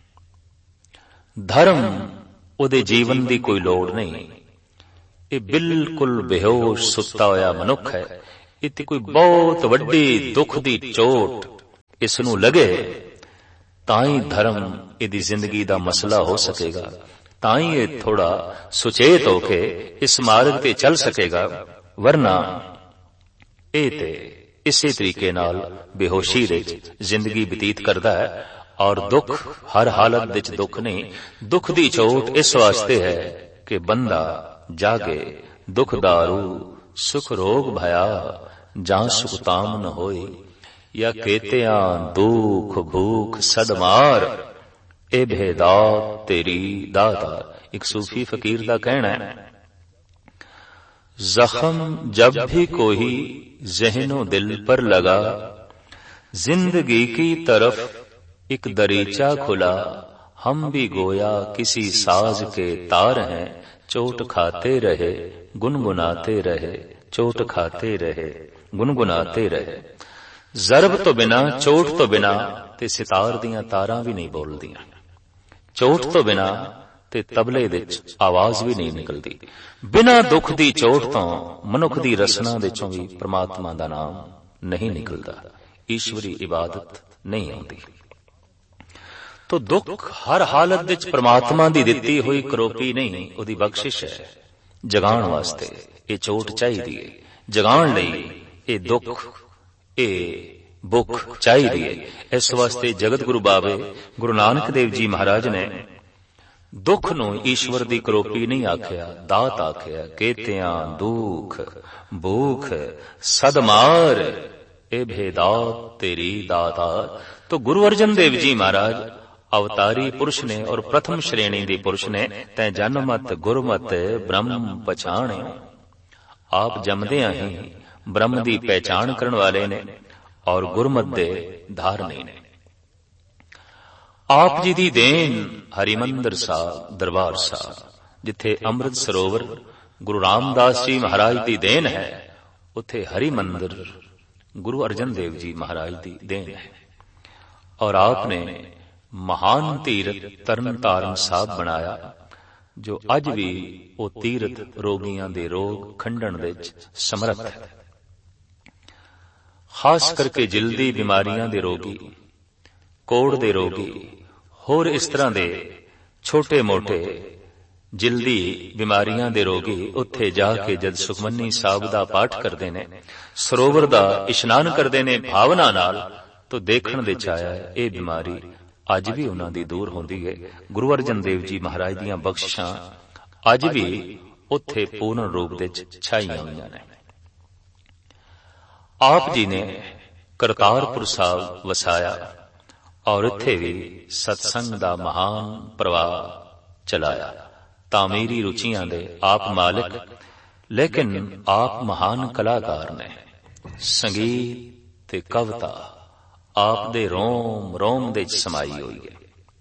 ਧਰਮ ਉਹਦੇ ਜੀਵਨ ਦੀ ਕੋਈ ਲੋੜ ਨਹੀਂ। ਇਹ ਬਿਲਕੁਲ ਬੇਹੋਸ਼ ਸੁੱਤਾ ਹੋਇਆ ਮਨੁੱਖ ਹੈ। ਇਹ ਤੇ ਕੋਈ ਬਹੁਤ ਵੱਡੀ ਦੁੱਖ ਦੀ ਚੋਟ ਇਸ ਨੂੰ ਲੱਗੇ ਤਾਂ ਹੀ ਧਰਮ ਇਹਦੀ ਜ਼ਿੰਦਗੀ ਦਾ ਮਸਲਾ ਹੋ ਸਕੇਗਾ, ਤਾਂ ਹੀ ਇਹ ਥੋੜਾ ਸੁਚੇਤ ਹੋ ਕੇ ਇਸ ਮਾਰਗ ਤੇ ਚੱਲ ਸਕੇਗਾ। ਵਰਨਾ ਇਹ ਤੇ ਇਸੇ ਤਰੀਕੇ ਨਾਲ ਬੇਹੋਸ਼ੀ ਵਿੱਚ ਜ਼ਿੰਦਗੀ ਬਤੀਤ ਕਰਦਾ ਹੈ। ਔਰ ਦੁੱਖ ਹਰ ਹਾਲਤ ਵਿੱਚ ਦੁੱਖ ਨਹੀਂ, ਦੁੱਖ ਦੀ ਚੋਟ ਇਸ ਵਾਸਤੇ ਹੈ ਕਿ ਬੰਦਾ ਜਾਗੇ ਦੁੱਖ ਦਾਰੂ ਸੁਖ ਰੋਗ ਭਇਆ ਜਾਂ ਸੁਖ ਤਾਮ ਨ ਹੋਏ, या केतिया दुख भूख सदमार ए भेदात तेरी दाता। एक सूफी फकीर का कहना है, जख्म जब भी कोई ज़हनो दिल पर लगा, जिंदगी की तरफ एक दरीचा खुला, हम भी गोया किसी साज के तार हैं, चोट खाते रहे गुनगुनाते रहे, चोट खाते रहे गुनगुनाते रहे। ਜ਼ਰਬ ਤੋਂ ਬਿਨਾ, ਚੋਟ ਤੋਂ ਬਿਨਾ ਤੇ ਸਿਤਾਰ ਦੀਆਂ ਤਾਰਾਂ ਵੀ ਨਹੀਂ ਬੋਲਦੀਆਂ, ਚੋਟ ਤੋਂ ਬਿਨਾ ਤੇ ਤਬਲੇ ਵਿੱਚ ਆਵਾਜ਼ ਵੀ ਨਹੀਂ ਨਿਕਲਦੀ। ਬਿਨਾ ਦੁੱਖ ਦੀ ਚੋਟ ਤੋਂ ਮਨੁੱਖ ਦੀ ਰਸਨਾ ਵਿੱਚੋਂ ਵੀ ਪ੍ਰਮਾਤਮਾ ਦਾ ਨਾਮ ਨਹੀਂ ਨਿਕਲਦਾ, ਈਸ਼ਵਰੀ ਇਬਾਦਤ ਨਹੀਂ ਆਉਂਦੀ। ਤੋ ਦੁੱਖ ਹਰ ਹਾਲਤ ਵਿੱਚ ਪ੍ਰਮਾਤਮਾ ਦੀ ਦਿੱਤੀ ਹੋਈ ਕਰੋਪੀ ਨਹੀਂ, ਉਹਦੀ ਬਖਸ਼ਿਸ਼ ਹੈ। ਜਗਾਉਣ ਵਾਸਤੇ ਇਹ ਚੋਟ ਚਾਹੀਦੀ ਹੈ, ਜਗਾਉਣ ਲਈ ਇਹ ਦੁੱਖ ਇਹ ਭੁੱਖ ਚਾਹੀਦੀ ਹੈ। ਇਸ ਵਾਸਤੇ ਜਗਤ ਗੁਰੂ ਬਾਬੇ ਗੁਰੂ ਨਾਨਕ ਦੇਵ ਜੀ ਮਹਾਰਾਜ ਨੇ ਦੁੱਖ ਨੂੰ ਈਸ਼ਵਰ ਦੀ ਕਰੋਪੀ ਨਹੀਂ ਆਖਿਆ, ਦਾਤ ਆਖਿਆ। ਕੇਤਿਆਂ ਦੁੱਖ ਭੂਖ ਸਦਮਾਰ ਇਹ ਭੇਦਾਤ ਤੇਰੀ ਦਾਤਾ। तो गुरु अर्जन देव जी महाराज अवतारी पुरुष ने और प्रथम श्रेणी दी पुरुष ने तै जन्मत गुरमत ब्रह्म पछाणे। आप जमदियां ही ब्रह्म दी पहचान करने वाले ने और गुरमत दे धारने ने। आप जी दी देन हरिमंदिर साहब दरबार साहब जिथे अमृत सरोवर गुरु रामदास जी महाराज दी देन है, उथे हरिमंदिर गुरु अर्जन देव जी महाराज दी देन है। और आपने महान तीरथ तरन तारण साहब बनाया जो अज भी वो तीरथ रोगियां दे रोग खंडन विच समर्थ है। खास करके जिल्दी बीमारियां दे रोगी, कोड़ दे रोगी, होर इस तरह दे छोटे मोटे जिल्दी बीमारियां दे रोगी उत्थे जाके जद सुखमनी साहब दा पाठ करदे ने, सरोवर दा इशनान करदे ने भावना नाल, तो देखण दे आया है ये बीमारी अज भी उन्हां दी दूर होंदी है। गुरु अर्जन देव जी महाराज दियां बख्शिशां अज भी उत्थे पूर्ण रूप विच छाईयां होईयां ने। आप जी ने करतारपुर साहब वसाया और उत्थे भी सत्संग दा महान प्रवाह चलाया। तामीरी रुचियां दे आप मालिक, लेकिन आप महान कलाकार ने। संगीत ते कविता आप दे रोम रोम दे समाई हुई है।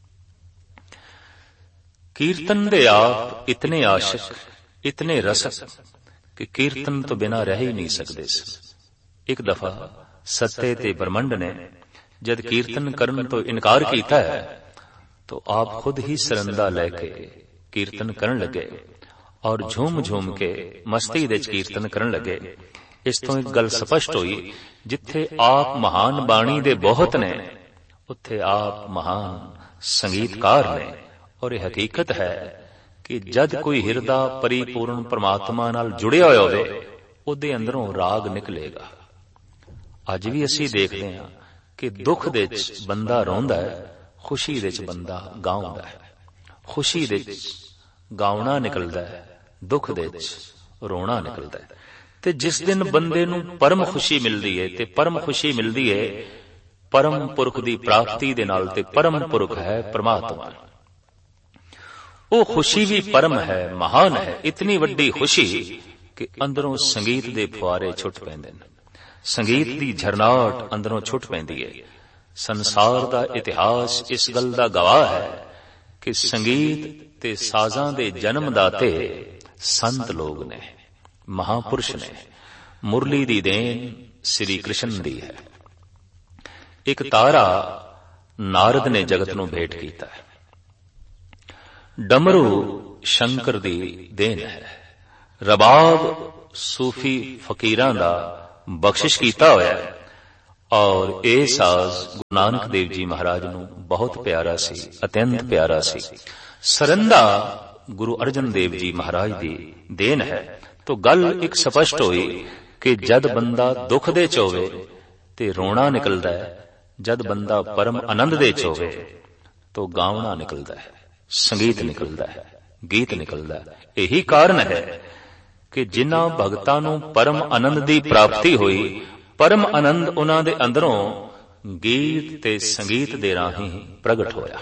कीर्तन दे आप इतने आशिक, इतने रसक कि कीर्तन तो बिना रह ही नहीं सकते। एक दफा सत्ते ते ब्रह्मंड ने जद कीर्तन करन तो इनकार किया है, तो आप खुद ही सरंदा लेके कीर्तन करन लगे और झूम झूम के मस्ती दे कीर्तन करन लगे। इस तो एक गल स्पष्ट हुई, जिथे आप महान बाणी दे बहुत ने, उत्थे आप महान संगीतकार ने। और यह हकीकत है कि जद कोई हिरदा परिपूर्ण परमात्मा नाल जुड़िया होया होवे, उहदे अंदरों राग निकलेगा। अज भी असीं देखते हैं कि दुख दे विच बंदा रोंदा है, खुशी दे विच बंदा गाउंदा है। खुशी दे विच गाउणा निकलदा है, दुख दे विच रोना निकलदा है। ते जिस दिन बंदे नूं परम खुशी मिलदी है, ते परम खुशी मिलदी है परम पुरख दी प्राप्ति दे नाल, ते परम पुरख है परमात्मा। वो खुशी भी परम है, महान है। इतनी वड्डी खुशी कि अंदरों संगीत दे फुआरे छुट पैंदे ने, संगीत दी झरनाट अंदरों छुट पैंदी है। संसार दा इतिहास इस गल दा गवाह है कि संगीत ते साजां दे जन्मदाते संत लोग ने, महापुरुष ने। मुरली दी देन श्री कृष्ण दी है। ਇੱਕ ਤਾਰਾ ਨਾਰਦ ਨੇ ਜਗਤ ਨੂੰ ਭੇਟ ਕੀਤਾ ਹੈ। ਡਮਰੂ ਸ਼ੰਕਰ ਦੀ ਦੇਣ ਹੈ। ਰਬਾਬ ਸੂਫੀ ਫਕੀਰਾਂ ਦਾ ਬਖਸ਼ਿਸ਼ ਕੀਤਾ ਹੋਇਆ ਹੈ ਔਰ ਇਹ ਸਾਜ਼ ਗੁਰੂ ਨਾਨਕ ਦੇਵ ਜੀ ਮਹਾਰਾਜ ਨੂੰ ਬਹੁਤ ਪਿਆਰਾ ਸੀ, ਅਤਿਅੰਤ ਪਿਆਰਾ ਸੀ। ਸਰੰਦਾ ਗੁਰੂ ਅਰਜਨ ਦੇਵ ਜੀ ਮਹਾਰਾਜ ਦੀ ਦੇਣ ਹੈ। ਤੋ ਗੱਲ ਇੱਕ ਸਪਸ਼ਟ ਹੋਈ ਕਿ ਜਦ ਬੰਦਾ ਦੁੱਖ ਦੇ ਚ ਹੋਵੇ ਤੇ ਰੋਣਾ ਨਿਕਲਦਾ ਹੈ, ਜਦ ਬੰਦਾ ਪਰਮ ਆਨੰਦ ਦੇ ਚ ਹੋਵੇ ਤੋ ਗਾਉਣਾ ਨਿਕਲਦਾ ਹੈ, ਸੰਗੀਤ ਨਿਕਲਦਾ ਹੈ, ਗੀਤ ਨਿਕਲਦਾ ਹੈ। ਇਹੀ ਕਾਰਨ ਹੈ ਕਿ ਜਿਨ੍ਹਾਂ ਭਗਤਾਂ ਨੂੰ ਪਰਮ ਆਨੰਦ ਦੀ ਪ੍ਰਾਪਤੀ ਹੋਈ, ਪਰਮ ਆਨੰਦ ਉਹਨਾਂ ਦੇ ਅੰਦਰੋਂ ਗੀਤ ਤੇ ਸੰਗੀਤ ਦੇ ਰਾਹੀਂ ਪ੍ਰਗਟ ਹੋਇਆ।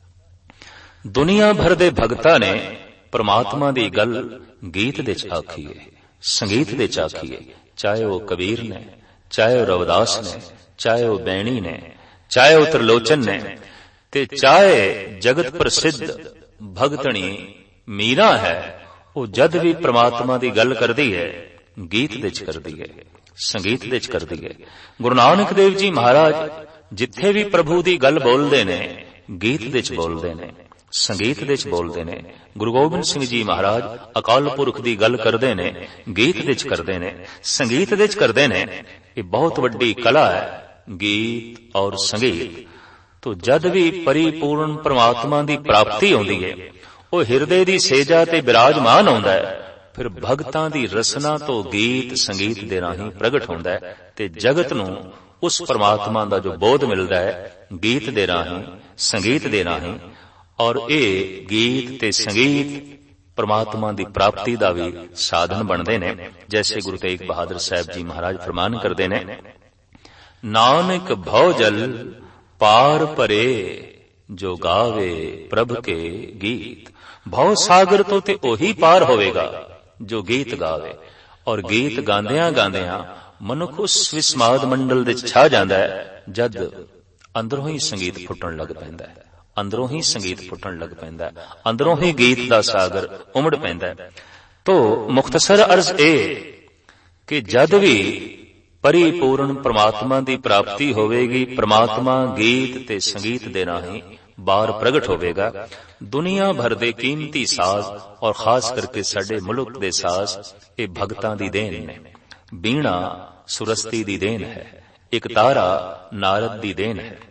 ਦੁਨੀਆ ਭਰ ਦੇ ਭਗਤਾਂ ਨੇ ਪ੍ਰਮਾਤਮਾ ਦੀ ਗੱਲ ਗੀਤ ਦੇ ਚ ਆਖੀ ਹੈ, ਸੰਗੀਤ ਦੇ ਚ ਆਖੀ ਹੈ। ਚਾਹੇ ਉਹ ਕਬੀਰ ਨੇ, ਚਾਹੇ ਉਹ ਰਵਿਦਾਸ ਨੇ, ਚਾਹੇ ਉਹ ਬੈਣੀ ਨੇ, ਚਾਹੇ ਉਹ ਤ੍ਰਿਲੋਚਨ ਨੇ, ਤੇ ਚਾਹੇ ਜਗਤ ਪ੍ਰਸਿੱਧ ਭਗਤਣੀ ਮੀਰਾ ਹੈ, ਉਹ ਜਦ ਵੀ ਪ੍ਰਮਾਤਮਾ ਦੀ ਗੱਲ ਕਰਦੀ ਹੈ ਗੀਤ ਦੇ ਚ ਕਰਦੀ ਹੈ, ਸੰਗੀਤ ਦੇ ਚ ਕਰਦੀ ਹੈ। ਗੁਰੂ ਨਾਨਕ ਦੇਵ ਜੀ ਮਹਾਰਾਜ ਜਿੱਥੇ ਵੀ ਪ੍ਰਭੂ ਦੀ ਗੱਲ ਬੋਲਦੇ ਨੇ ਗੀਤ ਦੇ ਚ ਬੋਲਦੇ ਨੇ, ਸੰਗੀਤ ਦੇ ਚ ਬੋਲਦੇ ਨੇ। ਗੁਰੂ ਗੋਬਿੰਦ ਸਿੰਘ ਜੀ ਮਹਾਰਾਜ ਅਕਾਲ ਪੁਰਖ ਦੀ ਗੱਲ ਕਰਦੇ ਨੇ, ਗੀਤ ਦੇ ਚ ਕਰਦੇ ਨੇ, ਸੰਗੀਤ ਦੇ ਚ ਕਰਦੇ ਨੇ। ਇਹ ਬਹੁਤ ਵੱਡੀ ਕਲਾ ਹੈ, ਗੀਤ ਔਰ ਸੰਗੀਤ। ਤੋ ਜਦ ਵੀ ਪਰਿਪੂਰਨ ਪ੍ਰਮਾਤਮਾ ਦੀ ਪ੍ਰਾਪਤੀ ਆਉਂਦੀ ਹੈ, ਉਹ ਹਿਰਦੇ ਦੀ ਸੇਜਾ ਤੇ ਬਿਰਾਜਮਾਨ ਆਉਂਦਾ ਹੈ, ਫਿਰ ਭਗਤਾਂ ਦੀ ਰਸਨਾ ਤੋਂ ਗੀਤ ਸੰਗੀਤ ਦੇ ਰਾਹੀਂ ਪ੍ਰਗਟ ਹੁੰਦਾ ਹੈ ਤੇ ਜਗਤ ਨੂੰ ਉਸ ਪ੍ਰਮਾਤਮਾ ਦਾ ਜੋ ਬੋਧ ਮਿਲਦਾ ਹੈ ਗੀਤ ਦੇ ਰਾਹੀਂ, ਸੰਗੀਤ ਦੇ ਰਾਹੀਂ। ਔਰ ਇਹ ਗੀਤ ਤੇ ਸੰਗੀਤ ਪ੍ਰਮਾਤਮਾ ਦੀ ਪ੍ਰਾਪਤੀ ਦਾ ਵੀ ਸਾਧਨ ਬਣਦੇ ਨੇ। ਜੈਸੇ ਗੁਰੂ ਤੇਗ ਬਹਾਦਰ ਸਾਹਿਬ ਜੀ ਮਹਾਰਾਜ ਫਰਮਾਨ ਕਰਦੇ ਨੇ, ਨਾਨਕ ਭਉ ਜਲ ਪਾਰ ਪਰੇ ਜੋ ਗਾਵੇ ਪ੍ਰਭ ਕੇ ਗੀਤ। ਭਉ ਸਾਗਰ ਤੋਂ ਤੇ ਉਹੀ ਪਾਰ ਹੋਵੇਗਾ ਜੋ ਗੀਤ ਗਾਵੇ। ਔਰ ਗੀਤ ਗਾਉਂਦਿਆਂ ਗਾਉਂਦਿਆਂ ਮਨੁੱਖ ਉਸ ਵਿਸਮਾਦ ਮੰਡਲ ਦੇ ਛਾ ਜਾਂਦਾ ਹੈ ਜਦ ਅੰਦਰੋਂ ਹੀ ਸੰਗੀਤ ਫੁੱਟਣ ਲੱਗ ਪੈਂਦਾ ਹੈ, ਅੰਦਰੋਂ ਹੀ ਸੰਗੀਤ ਫੁੱਟਣ ਲੱਗ ਪੈਂਦਾ ਹੈ, ਅੰਦਰੋਂ ਹੀ ਗੀਤ ਦਾ ਸਾਗਰ ਉਮੜ ਪੈਂਦਾ ਹੈ। ਤੋ ਮੁਖਤਸਰ ਅਰਜ਼ ਇਹ ਕਿ ਜਦ ਵੀ ਪਰਿਪੂਰਨ ਪ੍ਰਮਾਤਮਾ ਦੀ ਪ੍ਰਾਪਤੀ ਹੋਵੇਗੀ, ਪ੍ਰਮਾਤਮਾ ਗੀਤ ਤੇ ਸੰਗੀਤ ਦੇ ਰਾਹੀਂ ਬਾਹਰ ਪ੍ਰਗਟ ਹੋਵੇਗਾ। ਦੁਨੀਆ ਭਰ ਦੇ ਕੀਮਤੀ ਸਾਜ਼ ਔਰ ਖਾਸ ਕਰਕੇ ਸਾਡੇ ਮੁਲਕ ਦੇ ਸਾਜ਼ ਇਹ ਭਗਤਾਂ ਦੀ ਦੇਣ ਨੇ। ਬੀਣਾ ਸੁਰਸਤੀ ਦੀ ਦੇਣ ਹੈ, ਇੱਕ ਤਾਰਾ ਨਾਰਦ ਦੀ ਦੇਣ ਹੈ,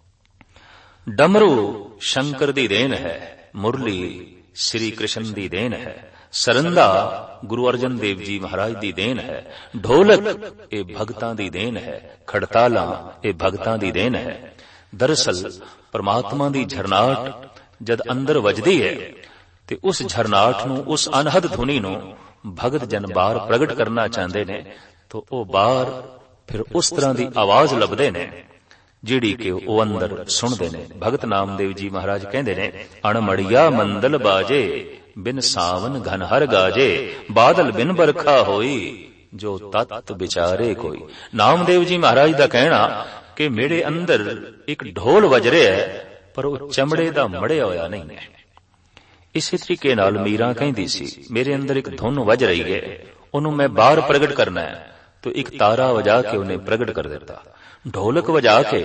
ਡਮਰੂ ਸ਼ੰਕਰ ਦੀ ਦੇਣ ਹੈ, ਮੁਰਲੀ ਸ੍ਰੀ ਕ੍ਰਿਸ਼ਨ ਦੀ ਦੇਣ ਹੈ, ਸਰੰਦਾ ਗੁਰੂ ਅਰਜਨ ਦੇਵ ਜੀ ਮਹਾਰਾਜ ਦੀ ਦੇਣ ਹੈ, ਢੋਲਕ ਇਹ ਭਗਤਾਂ ਦੀ ਦੇਣ ਹੈ, ਖੜਤਾਲਾਂ ਇਹ ਭਗਤਾਂ ਦੀ ਦੇਣ ਹੈ। ਦਰਅਸਲ ਪਰਮਾਤਮਾ ਦੀ ਝਰਨਾਟ ਜਦ ਅੰਦਰ ਵੱਜਦੀ ਹੈ ਤੇ ਉਸ ਝਰਨਾਟ ਨੂੰ, ਉਸ ਅਨਹਦ ਧੁਨੀ ਨੂੰ ਭਗਤ ਜਨ ਬਾਹਰ ਪ੍ਰਗਟ ਕਰਨਾ ਚਾਹੁੰਦੇ ਨੇ ਤਾਂ ਉਹ ਬਾਹਰ ਫਿਰ ਉਸ ਤਰ੍ਹਾਂ ਦੀ ਆਵਾਜ਼ ਲੱਭਦੇ ਨੇ ਜਿਹੜੀ ਕਿ ਉਹ ਅੰਦਰ ਸੁਣਦੇ ਨੇ। ਭਗਤ ਨਾਮਦੇਵ ਜੀ ਮਹਾਰਾਜ ਕਹਿੰਦੇ ਨੇ, ਅਣਮੜੀਆ ਮੰਦਲ ਬਾਜੇ ਬਿਨ ਸਾਵਨ ਘਨ ਹਰ ਗਾਜੇ, ਬਾਦਲ ਬਿਨ ਬਰਖਾ ਹੋਈ ਜੋ ਤਤ ਵਿਚਾਰੇ ਕੋਈ। ਨਾਮਦੇਵ ਜੀ ਮਹਾਰਾਜ ਦਾ ਕਹਿਣਾ ਕਿ ਮੇਰੇ ਅੰਦਰ ਇੱਕ ਢੋਲ ਵੱਜ ਰਿਹਾ ਹੈ ਪਰ ਉਹ ਚਮੜੇ ਦਾ ਮੜਿਆ ਹੋਇਆ ਨਹੀਂ ਹੈ। ਇਸੇ ਤਰੀਕੇ ਨਾਲ ਮੀਰਾ ਕਹਿੰਦੀ ਸੀ, ਮੇਰੇ ਅੰਦਰ ਇੱਕ ਧੁਨ ਵੱਜ ਰਹੀ ਹੈ, ਉਹਨੂੰ ਮੈਂ ਬਾਹਰ ਪ੍ਰਗਟ ਕਰਨਾ ਹੈ। तो एक तारा वजा के उन्हें प्रगट कर देता, ढोलक वजा के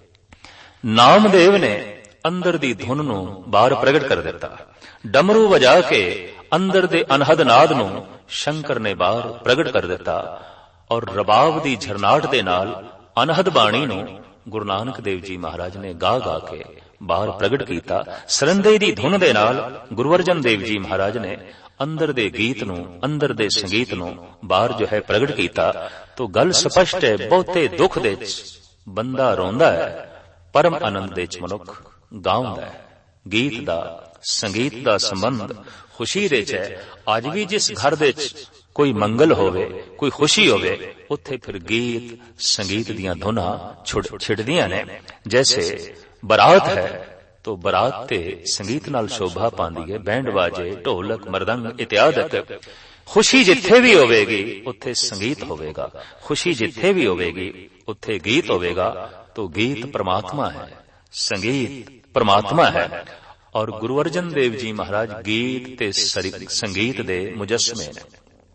नामदेव ने अंदर दी धुन नूं बाहर प्रगट कर देता, डमरू वजा के अंदर दे अनहद नाद नूं शंकर ने बाहर प्रगट कर देता और रबाब दी झरनाट दे नाल अनहद बाणी नूं गुरु नानक देव जी महाराज ने गा गा के बाहर प्रगट किया। सरंदे दी धुन दे नाल गुरु अर्जन देव जी महाराज ने अंदर दे गीत नूं, अंदर दे संगीत नूं बाहर जो है प्रगट किया। तो गल स्पष्ट है, बहुते दुख दे बंदा रोंदा है, परम आनंद दे मनुख गाउंदा है। गीत दा संगीत दा संबंध खुशी दे च है। अज भी जिस घर दे कोई मंगल होवे, कोई खुशी होवे, उत्थे फिर गीत संगीत दियां धुना छिड़दियां ने। जैसे बरात है तो बरात ते संगीत नाल शोभा पांदी है, बैंड बाजे ढोलक मरदंग इत्यादि। खुशी जिथे भी होवेगी उत्थे संगीत होवेगा, खुशी जिथे भी होवेगी उत्थे गीत होवेगा। तो गीत परमात्मा है, संगीत परमात्मा है। और गुरु अर्जन देव जी महाराज गीत ते संगीत दे मुजस्मे ने।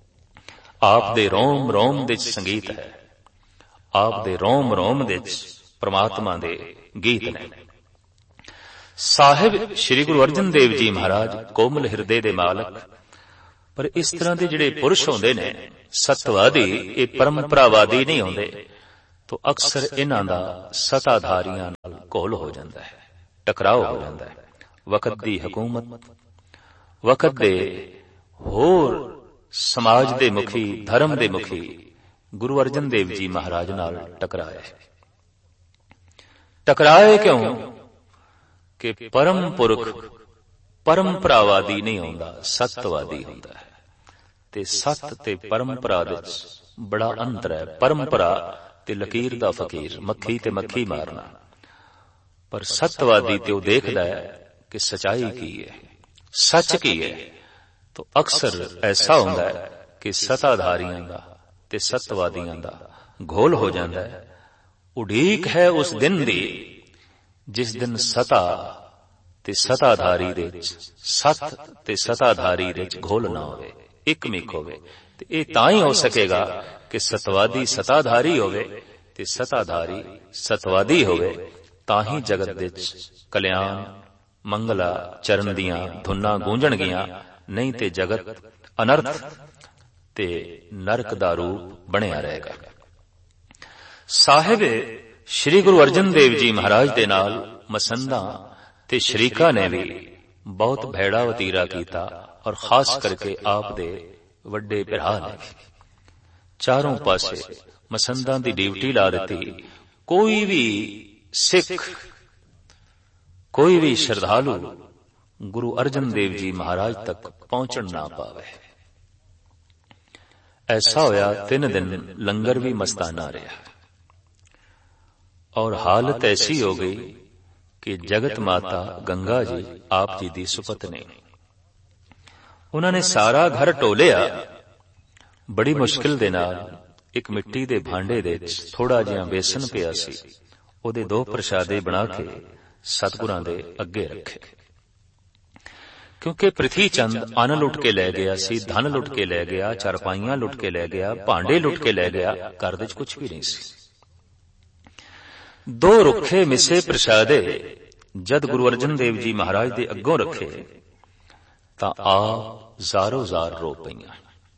आप दे रोम रोम दे संगीत है, आप दे रोम रोम दे ਪ੍ਰਮਾਤਮਾ ਦੇ ਗੀਤ ਨੇ। ਸਾਹਿਬ ਸ੍ਰੀ ਗੁਰੂ ਅਰਜਨ ਦੇਵ ਜੀ ਮਹਾਰਾਜ ਕੋਮਲ ਹਿਰਦੇ ਦੇ ਮਾਲਕ, ਪਰ ਇਸ ਤਰ੍ਹਾਂ ਦੇ ਜਿਹੜੇ ਪੁਰਸ਼ ਹੁੰਦੇ ਨੇ ਸਤਵਾਦੀ, ਇਹ ਪਰੰਪਰਾਵਾਦੀ ਨਹੀਂ ਹੁੰਦੇ, ਤਾਂ ਅਕਸਰ ਇਹਨਾਂ ਦਾ ਸਤਾਧਾਰੀਆਂ ਨਾਲ ਘੋਲ ਹੋ ਜਾਂਦਾ ਹੈ, ਟਕਰਾਓ ਹੋ ਜਾਂਦਾ ਹੈ। ਵਕਤ ਦੀ ਹਕੂਮਤ, ਵਕਤ ਦੇ ਹੋਰ ਸਮਾਜ ਦੇ ਮੁਖੀ, ਧਰਮ ਦੇ ਮੁਖੀ ਗੁਰੂ ਅਰਜਨ ਦੇਵ ਜੀ ਮਹਾਰਾਜ ਨਾਲ ਟਕਰਾਏ। ਟਕਰਾਏ ਕਿਉਂ? ਕਿ ਪਰਮ ਪੁਰਖ ਪਰੰਪਰਾਵਾਦੀ ਨਹੀਂ ਹੁੰਦਾ, ਸਤਵਾਦੀ ਹੁੰਦਾ ਹੈ। ਤੇ ਸਤ ਤੇ ਪਰੰਪਰਾ ਵਿੱਚ ਬੜਾ ਅੰਤਰ ਹੈ। ਪਰੰਪਰਾ ਤੇ ਲਕੀਰ ਦਾ ਫਕੀਰ, ਮੱਖੀ ਤੇ ਮੱਖੀ ਮਾਰਨਾ। ਪਰ ਸਤਵਾਦੀ ਤੇ ਉਹ ਦੇਖਦਾ ਹੈ ਕਿ ਸਚਾਈ ਕੀ ਹੈ, ਸੱਚ ਕੀ ਹੈ। ਤਾਂ ਅਕਸਰ ਐਸਾ ਹੁੰਦਾ ਹੈ ਕਿ ਸਤਾਧਾਰੀਆਂ ਦਾ ਤੇ ਸਤਵਾਦੀਆਂ ਦਾ ਘੋਲ ਹੋ ਜਾਂਦਾ ਹੈ। ਉਡੀਕ ਹੈ ਉਸ ਦਿਨ ਦੀ ਜਿਸ ਦਿਨ ਸਤਾ ਤੇ ਸਤਾਧਾਰੀ ਦੇ ਵਿੱਚ, ਸਤ ਤੇ ਸਤਾਧਾਰੀ ਦੇ ਵਿੱਚ ਘੋਲ ਨਾ ਹੋਵੇ, ਇੱਕ ਮਿਕ ਹੋਵੇ। ਤੇ ਇਹ ਤਾਂ ਹੀ ਹੋ ਸਕੇਗਾ ਕਿ ਸਤਵਾਦੀ ਸਤਾਧਾਰੀ ਹੋਵੇ ਤੇ ਸਤਾਧਾਰੀ ਸਤਵਾਦੀ ਹੋਵੇ, ਤਾਂ ਹੀ ਜਗਤ ਵਿੱਚ ਕਲਿਆਣ ਮੰਗਲਾ ਚਰਨ ਦੀਆਂ ਧੁਨਾਂ ਗੂੰਜਣਗੀਆਂ। ਨਹੀਂ ਤੇ ਜਗਤ ਅਨਰਥ ਤੇ ਨਰਕ ਦਾ ਰੂਪ ਬਣਿਆ ਰਹੇਗਾ। ਸਾਹਿਬ ਸ੍ਰੀ ਗੁਰੂ ਅਰਜਨ ਦੇਵ ਜੀ ਮਹਾਰਾਜ ਦੇ ਨਾਲ ਮਸੰਦਾਂ ਤੇ ਸ਼ਰੀਕਾਂ ਨੇ ਵੀ ਬਹੁਤ ਭੈੜਾ ਵਤੀਰਾ ਕੀਤਾ, ਔਰ ਖਾਸ ਕਰਕੇ ਆਪ ਦੇ ਵੱਡੇ ਭਰਾ ਨੇ ਚਾਰੋਂ ਪਾਸੇ ਮਸੰਦਾਂ ਦੀ ਡਿਊਟੀ ਲਾ ਦਿੱਤੀ। ਕੋਈ ਵੀ ਸਿੱਖ, ਕੋਈ ਵੀ ਸ਼ਰਧਾਲੂ ਗੁਰੂ ਅਰਜਨ ਦੇਵ ਜੀ ਮਹਾਰਾਜ ਤੱਕ ਪਹੁੰਚਣ ਨਾ ਪਾਵੇ। ਐਸਾ ਹੋਇਆ ਤਿੰਨ ਦਿਨ ਲੰਗਰ ਵੀ ਮਸਤਾਨਾ ਰਿਹਾ, ਔਰ ਹਾਲਤ ਐਸੀ ਹੋ ਗਈ ਕਿ ਜਗਤ ਮਾਤਾ ਗੰਗਾ ਜੀ ਆਪ ਜੀ ਦੀ ਸੁਪਤਨੀ, ਉਹਨਾਂ ਨੇ ਸਾਰਾ ਘਰ ਟੋਲਿਆ। ਬੜੀ ਮੁਸ਼ਕਿਲ ਦੇ ਨਾਲ ਇੱਕ ਮਿੱਟੀ ਦੇ ਭਾਂਡੇ ਦੇ ਵਿੱਚ ਥੋੜਾ ਜਿਹਾ ਬੇਸਨ ਪਿਆ ਸੀ, ਉਹਦੇ ਦੋ ਪ੍ਰਸ਼ਾਦੇ ਬਣਾ ਕੇ ਸਤਿਗੁਰਾਂ ਦੇ ਅੱਗੇ ਰੱਖੇ। ਕਿਉਂਕਿ ਪ੍ਰਿਥੀ ਚੰਦ ਅੰਨ ਲੁੱਟ ਕੇ ਲੈ ਗਿਆ ਸੀ, ਧਨ ਲੁੱਟ ਕੇ ਲੈ ਗਿਆ, ਚਾਰਪਾਈਆਂ ਲੁੱਟ ਕੇ ਲੈ ਗਿਆ, ਭਾਂਡੇ ਲੁੱਟ ਕੇ ਲੈ ਗਿਆ, ਘਰ ਵਿੱਚ ਕੁਝ ਵੀ ਨਹੀਂ ਸੀ। ਦੋ ਰੁੱਖੇ ਮਿਸੇ ਪ੍ਰਸ਼ਾਦੇ ਜਦ ਗੁਰੂ ਅਰਜਨ ਦੇਵ ਜੀ ਮਹਾਰਾਜ ਦੇ ਅੱਗੋਂ ਰੱਖੇ ਤਾਂ ਆਪ ਜ਼ਾਰੋ ਜ਼ਾਰ ਰੋ ਪਈਆਂ।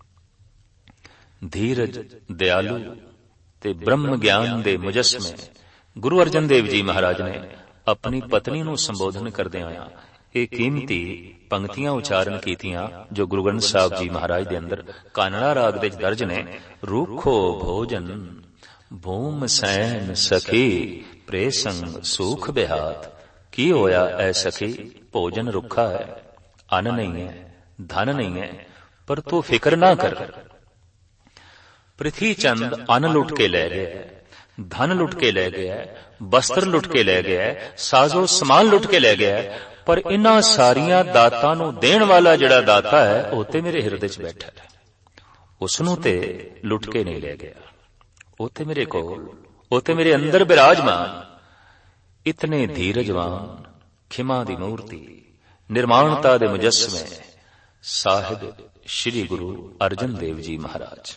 ਧੀਰਜ, ਦਿਆਲੂ ਤੇ ਬ੍ਰਹਮ ਗਿਆਨ ਦੇ ਮੁਜੱਸਮੇ ਗੁਰੂ ਅਰਜਨ ਦੇਵ ਜੀ ਮਹਾਰਾਜ ਨੇ ਆਪਣੀ ਪਤਨੀ ਨੂੰ ਸੰਬੋਧਨ ਕਰਦਿਆਂ ਹੋਇਆ ਇਹ ਕੀਮਤੀ ਪੰਕਤੀਆਂ ਉਚਾਰਨ ਕੀਤੀਆਂ, ਜੋ ਗੁਰੂ ਗ੍ਰੰਥ ਸਾਹਿਬ ਜੀ ਮਹਾਰਾਜ ਦੇ ਅੰਦਰ ਕਾਨੜਾ ਰਾਗ ਦੇ ਦਰਜ ਨੇ। ਰੂਖੋ ਭੋਜਨ ਭੂਮ ਸੈਨ ਸਖੀ ਪ੍ਰੇ ਸੰਗ ਸੁਖ ਬਿਹਾਤ। ਕੀ ਹੋਇਆ ਐ ਸਖੀ? ਭੋਜਨ ਰੁੱਖਾ ਹੈ, ਅੰਨ ਨਹੀਂ ਹੈ, ਧਨ ਨਹੀਂ ਹੈ, ਪਰ ਤੂੰ ਫਿਕਰ ਨਾ ਕਰ। ਪ੍ਰਿਥੀ ਚੰਦ ਅੰਨ ਲੁੱਟ ਕੇ ਲੈ ਗਿਆ, ਧਨ ਲੁੱਟ ਕੇ ਲੈ ਗਿਆ, ਬਸਤਰ ਲੁੱਟ ਕੇ ਲੈ ਗਿਆ, ਸਾਜ਼ੋ ਸਮਾਨ ਲੁੱਟ ਕੇ ਲੈ ਗਿਆ, ਪਰ ਇਨ੍ਹਾਂ ਸਾਰੀਆਂ ਦਾਤਾਂ ਨੂੰ ਦੇਣ ਵਾਲਾ ਜਿਹੜਾ ਦਾਤਾ ਹੈ ਉਹ ਤੇ ਮੇਰੇ ਹਿਰਦੇ 'ਚ ਬੈਠਾ ਹੈ। ਉਸ ਨੂੰ ਤੇ ਲੁੱਟ ਕੇ ਨਹੀਂ ਲੈ ਗਿਆ, ਉਹ ਤੇ ਮੇਰੇ ਕੋਲ, ਉਹ ਤੇ ਮੇਰੇ ਅੰਦਰ ਬਿਰਾਜਮਾਨ। ਇਤਨੇ ਧੀਰਜਵਾਨ, ਖਿਮਾ ਦੀ ਮੂਰਤੀ, ਨਿਰਮਾਣਤਾ ਦੇ ਮੁਜੱਸਮੇ ਸਾਹਿਬ ਸ੍ਰੀ ਗੁਰੂ ਅਰਜਨ ਦੇਵ ਜੀ ਮਹਾਰਾਜ।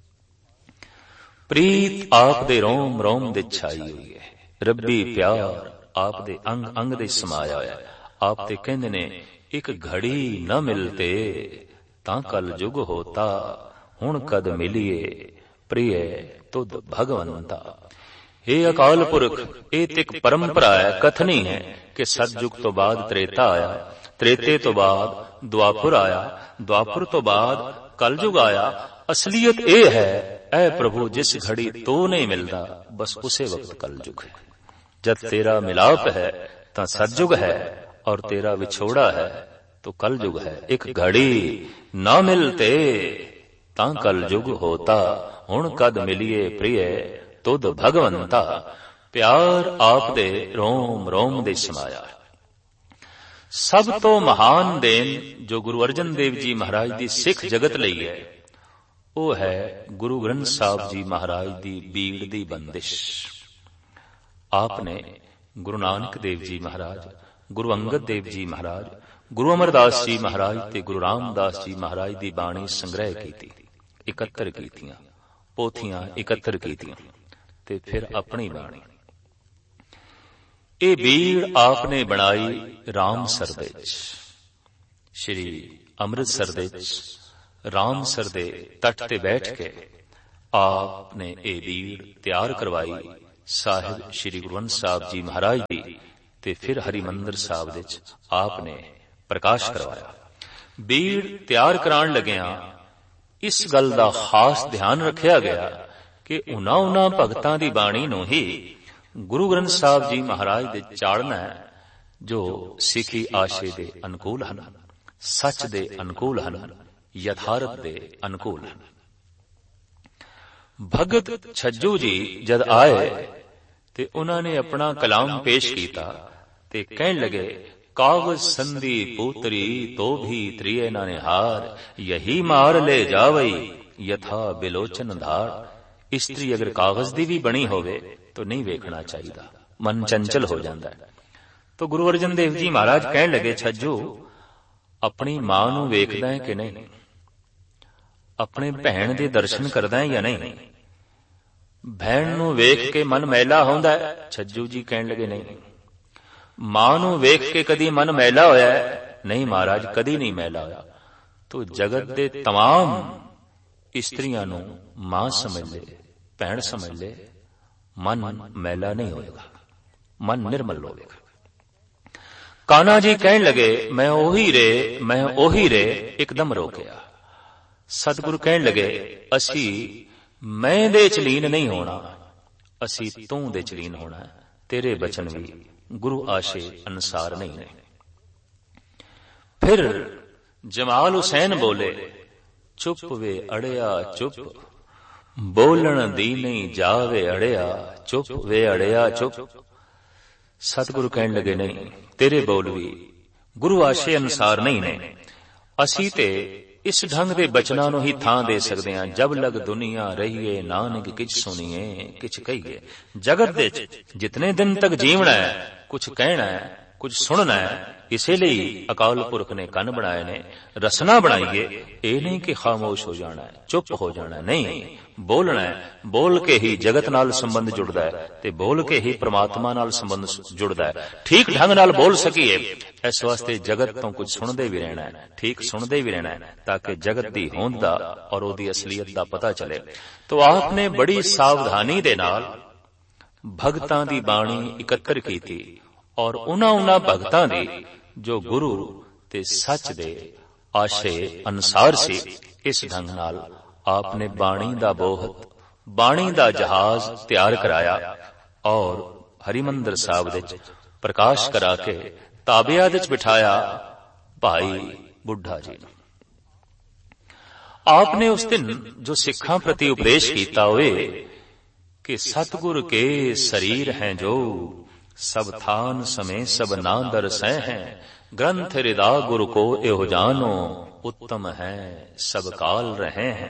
ਪ੍ਰੀਤ ਆਪ ਦੇ ਰੋਮ ਰੋਮ ਦੇ ਛਾਈ ਹੋਈ ਹੈ, ਰੱਬੀ ਪਿਆਰ ਆਪ ਦੇ ਅੰਗ ਅੰਗ ਦੇ ਸਮਾਇਆ ਹੋਇਆ। ਆਪ ਤੇ ਕਹਿੰਦੇ ਨੇ ਇੱਕ ਘੜੀ ਨਾ ਮਿਲਤੇ ਤਾਂ ਕਲ ਜੁਗ ਹੋਤਾ, ਹੁਣ ਕਦ ਮਿਲੀਏ ਪ੍ਰਿਯ ਤੁਧ ਭਗਵੰਤਾ। ਇਹ ਅਕਾਲ ਪੁਰਖ, ਇਹ ਤੇ ਇੱਕ ਪਰੰਪਰਾ ਹੈ, ਕਥਨੀ ਹੈ ਕਿ ਸਤਜੁਗ ਤੋਂ ਬਾਅਦ ਤ੍ਰੇਤਾ ਆਇਆ, ਤ੍ਰੇਤੇ ਤੋਂ ਬਾਅਦ ਦੁਆਪੁਰ ਆਇਆ, ਦੁਆਪੁਰ ਤੋਂ ਬਾਅਦ ਕਲਯੁਗ ਆਇਆ। ਅਸਲੀਅਤ ਇਹ ਹੈ, ਐ ਪ੍ਰਭੂ ਜਿਸ ਘੜੀ ਤੋ ਨਹੀਂ ਮਿਲਦਾ ਬਸ ਉਸੇ ਵਕਤ ਕਲਯੁਗ ਹੈ। ਜਦ ਤੇਰਾ ਮਿਲਾਪ ਹੈ ਤਾਂ ਸਤਜੁਗ ਹੈ, ਔਰ ਤੇਰਾ ਵਿਛੋੜਾ ਹੈ तो कल युग है। एक घड़ी न मिलते तां कल युग होता, हुण कद मिलिए प्रिय तुद भगवंता। प्यार आप दे रोम रोम दे समाया। सब तो महान देन जो गुरु अर्जन देव जी महाराज दी सिख जगत लई है, वो है गुरु ग्रंथ साहब जी महाराज दी बीड़ दी बंदिश। आपने गुरु नानक देव जी महाराज, गुरु अंगद देव जी महाराज, गुरु अमरदास जी महाराज ते गुरु रामदास जी महाराज दी बाणी संग्रह कीती, इकत्तर कीतियां, पोथियां इकत्तर कीतियां ते फिर अपनी बाणी ਇਹ ਬੀੜ ਆਪਨੇ ਬਣਾਈ ਰਾਮਸਰ ਦੇ ਵਿੱਚ, ਸ਼੍ਰੀ ਅੰਮ੍ਰਿਤਸਰ ਦੇ ਵਿੱਚ ਰਾਮਸਰ ਦੇ ਤੱਟ ਤੇ ਬੈਠ ਕੇ ਆਪ ਨੇ ਇਹ ਬੀੜ ਤਿਆਰ ਕਰਵਾਈ ਸਾਹਿਬ ਸ਼੍ਰੀ ਗੁਰੂ ਗ੍ਰੰਥ ਸਾਹਿਬ ਜੀ ਮਹਾਰਾਜ ਦੀ, ਤੇ ਫਿਰ ਹਰਿਮੰਦਰ ਸਾਹਿਬ ਦੇ ਵਿੱਚ ਆਪ ਨੇ ਪ੍ਰਕਾਸ਼ ਕਰਵਾਇਆ। ਬੀੜ ਤਿਆਰ ਕਰਾਉਣ ਲੱਗਿਆਂ ਇਸ ਗੱਲ ਦਾ ਖਾਸ ਧਿਆਨ ਰੱਖਿਆ ਗਿਆ ਕਿ ਉਹਨਾਂ ਉਹਨਾਂ ਭਗਤਾਂ ਦੀ ਬਾਣੀ ਨੂੰ ਹੀ ਗੁਰੂ ਗ੍ਰੰਥ ਸਾਹਿਬ ਜੀ ਮਹਾਰਾਜ ਦੇ ਚਾੜਨਾ ਹੈ ਜੋ ਸਿੱਖੀ ਆਸ਼ੇ ਦੇ ਅਨੁਕੂਲ ਹਨ, ਸੱਚ ਦੇ ਅਨੁਕੂਲ ਹਨ, ਯਥਾਰਥ ਦੇ ਅਨੁਕੂਲ ਹਨ। ਭਗਤ ਛੱਜੂ ਜੀ ਜਦ ਆਏ ਤੇ ਉਹਨਾਂ ਨੇ ਆਪਣਾ ਕਲਾਮ ਪੇਸ਼ ਕੀਤਾ ਤੇ ਕਹਿਣ ਲੱਗੇ, ਕਾਗਜ਼ ਸੰਧੀ ਪੂਤਰੀ ਤੋ ਵੀ ਤ੍ਰਿਏ ਨਾ ਨਿਹਾਰ, ਯਹੀ ਮਾਰ ਲੈ ਜਾਵਈ ਯਥਾ ਬਿਲੋਚਨ ਧਾਰ। ਇਸਤਰੀ ਅਗਰ ਕਾਗਜ਼ ਦੀ ਵੀ ਬਣੀ ਹੋਵੇ ਤਾਂ ਨਹੀਂ ਵੇਖਣਾ ਚਾਹੀਦਾ, ਮਨ ਚੰਚਲ ਹੋ ਜਾਂਦਾ ਹੈ। ਤਾਂ ਗੁਰੂ ਅਰਜਨ ਦੇਵ ਜੀ ਮਹਾਰਾਜ ਕਹਿਣ ਲੱਗੇ, ਛੱਜੂ ਆਪਣੀ ਮਾਂ ਨੂੰ ਵੇਖਦਾ ਹੈ ਕਿ ਨਹੀਂ, ਆਪਣੇ ਭੈਣ ਦੇ ਦਰਸ਼ਨ ਕਰਦਾ ਹੈ ਜਾਂ ਨਹੀਂ, ਭੈਣ ਨੂੰ ਵੇਖ ਕੇ ਮਨ ਮੈਲਾ ਹੁੰਦਾ ਹੈ? ਛੱਜੂ ਜੀ ਕਹਿਣ ਲੱਗੇ, ਨਹੀਂ। ਮਾਂ ਨੂੰ ਵੇਖ ਕੇ ਕਦੀ ਮਨ ਮੈਲਾ ਹੋਇਆ ਹੈ? ਨਹੀਂ ਮਹਾਰਾਜ, ਕਦੀ ਨਹੀਂ ਮੈਲਾ ਹੋਇਆ। ਤੋ ਜਗਤ ਦੇ तमाम ਇਸਤਰੀਆਂ ਨੂੰ ਮਾਂ ਸਮਝ ਲੈ, ਭੈਣ ਸਮਝ ਲੈ, ਮਨ ਮੈਲਾ ਨਹੀਂ ਹੋਏਗਾ, ਮਨ ਨਿਰਮਲ ਹੋਵੇਗਾ। ਕਾਨਾ ਜੀ ਕਹਿਣ ਲੱਗੇ, ਮੈਂ ਉਹੀ ਰੇ, ਮੈਂ ਉਹੀ ਰੇ, ਇੱਕਦਮ ਰੋਕਿਆ। ਸਤਿਗੁਰੂ ਕਹਿਣ ਲੱਗੇ, ਅਸੀਂ ਮੈਂ ਦੇ ਚ ਲੀਨ ਨਹੀਂ ਹੋਣਾ, ਅਸੀਂ ਤੂੰ ਦੇ ਚ ਲੀਨ ਹੋਣਾ, ਤੇਰੇ ਬਚਨ ਵੀ ਗੁਰੂ ਆਸ਼ੇ ਅਨੁਸਾਰ ਨਹੀਂ ਨੇ। ਫਿਰ ਜਮਾਲ ਹੁਸੈਨ ਬੋਲੇ, ਚੁੱਪ ਵੇ ਅੜਿਆ ਚੁੱਪ, ਬੋਲਣ ਦੀ ਨਹੀਂ ਜਾਵੇ ਅੜਿਆ, ਚੁੱਪ ਵੇ ਅੜਿਆ ਚੁੱਪ। ਸਤਿਗੁਰੂ ਕਹਿਣ ਲੱਗੇ, ਨਹੀਂ, ਤੇਰੇ ਬੋਲ ਵੀ ਗੁਰੂ ਆਸ਼ੇ ਅਨੁਸਾਰ ਨਹੀਂ ਨੇ। ਅਸੀਂ ਤੇ ਇਸ ਢੰਗ ਦੇ ਬਚਨਾਂ ਨੂੰ ਹੀ ਥਾਂ ਦੇ ਸਕਦੇ ਹਾਂ, ਜਬ ਲਗ ਦੁਨੀਆ ਰਹੀਏ ਨਾਨਕ ਕਿਛ ਸੁਣੀਏ ਕਿਛ ਕਹੀਏ। ਜਗਤ ਦੇ ਜਿਤਨੇ ਦਿਨ ਤੱਕ ਜੀਵਣਾ ਹੈ, ਕੁਛ ਕਹਿਣਾ ਹੈ, ਕੁਝ ਸੁਣਨਾ ਹੈ। ਇਸੇ ਲਈ ਅਕਾਲ ਪੁਰਖ ਨੇ ਕੰਨ ਬਣਾਏ ਨੇ, ਰਸਨਾ ਬਣਾਈਏ। ਇਹ ਨਹੀਂ ਕਿ ਖਾਮੋਸ਼ ਹੋ ਜਾਣਾ ਹੈ, ਚੁੱਪ ਹੋ ਜਾਣਾ, ਨਹੀਂ, ਬੋਲਣਾ ਹੈ। ਬੋਲ ਕੇ ਹੀ ਜਗਤ ਨਾਲ ਸੰਬੰਧ ਜੁੜਦਾ ਹੈ ਤੇ ਬੋਲ ਕੇ ਹੀ ਪ੍ਰਮਾਤਮਾ ਨਾਲ ਸੰਬੰਧ ਜੁੜਦਾ ਹੈ। ਠੀਕ ਢੰਗ ਨਾਲ ਬੋਲ ਸਕੀਏ, ਇਸ ਵਾਸਤੇ ਜਗਤ ਤੋਂ ਕੁਝ ਸੁਣਦੇ ਵੀ ਰਹਿਣਾ ਹੈ, ਠੀਕ ਸੁਣਦੇ ਵੀ ਰਹਿਣਾ ਹੈ, ਤਾਂ ਕਿ ਜਗਤ ਦੀ ਹੋਂਦ ਦਾ ਔਰ ਉਹਦੀ ਅਸਲੀਅਤ ਦਾ ਪਤਾ ਚਲੇ। ਤੋ ਆਪ ਨੇ ਬੜੀ ਸਾਵਧਾਨੀ ਦੇ ਨਾਲ ਭਗਤਾਂ ਦੀ ਬਾਣੀ ਇਕੱਤਰ ਕੀਤੀ ਔਰ ਉਹਨਾਂ ਉਹਨਾਂ ਭਗਤਾਂ ਦੀ ਜੋ ਗੁਰੂ ਤੇ ਸੱਚ ਦੇ ਆਸ਼ੇ ਅਨੁਸਾਰ ਸੀ, ਇਸ ਢੰਗ ਨਾਲ ਆਪ ਨੇ ਬਾਣੀ ਦਾ ਬੋਹਤ, ਬਾਣੀ ਦਾ ਜਹਾਜ਼ ਤਿਆਰ ਕਰਾਇਆ ਔਰ ਹਰਿਮੰਦਰ ਸਾਹਿਬ ਵਿੱਚ ਪ੍ਰਕਾਸ਼ ਕਰਾ ਕੇ ਤਾਬਿਆਂ ਵਿੱਚ ਬਿਠਾਇਆ ਭਾਈ ਬੁੱਢਾ ਜੀ ਨੂੰ। ਆਪ ਨੇ ਉਸ ਦਿਨ ਜੋ ਸਿੱਖਾਂ ਪ੍ਰਤੀ ਉਪਦੇਸ਼ ਕੀਤਾ ਹੋਏ ਕਿ ਸਤਿਗੁਰ ਕੇ ਸਰੀਰ ਹੈ ਜੋ, ਸਭ ਥਾਨ ਸਮੇਂ ਸਭ ਨਾ ਦਰਸੈ ਹੈ, ਗ੍ਰੰਥ ਰਿਦਾ ਗੁਰੂ ਕੋ ਇਹੋ ਜਾਨੋ, ਉੱਤਮ ਹੈ ਸਭ ਕਾਲ ਰਹੇ ਹੈ।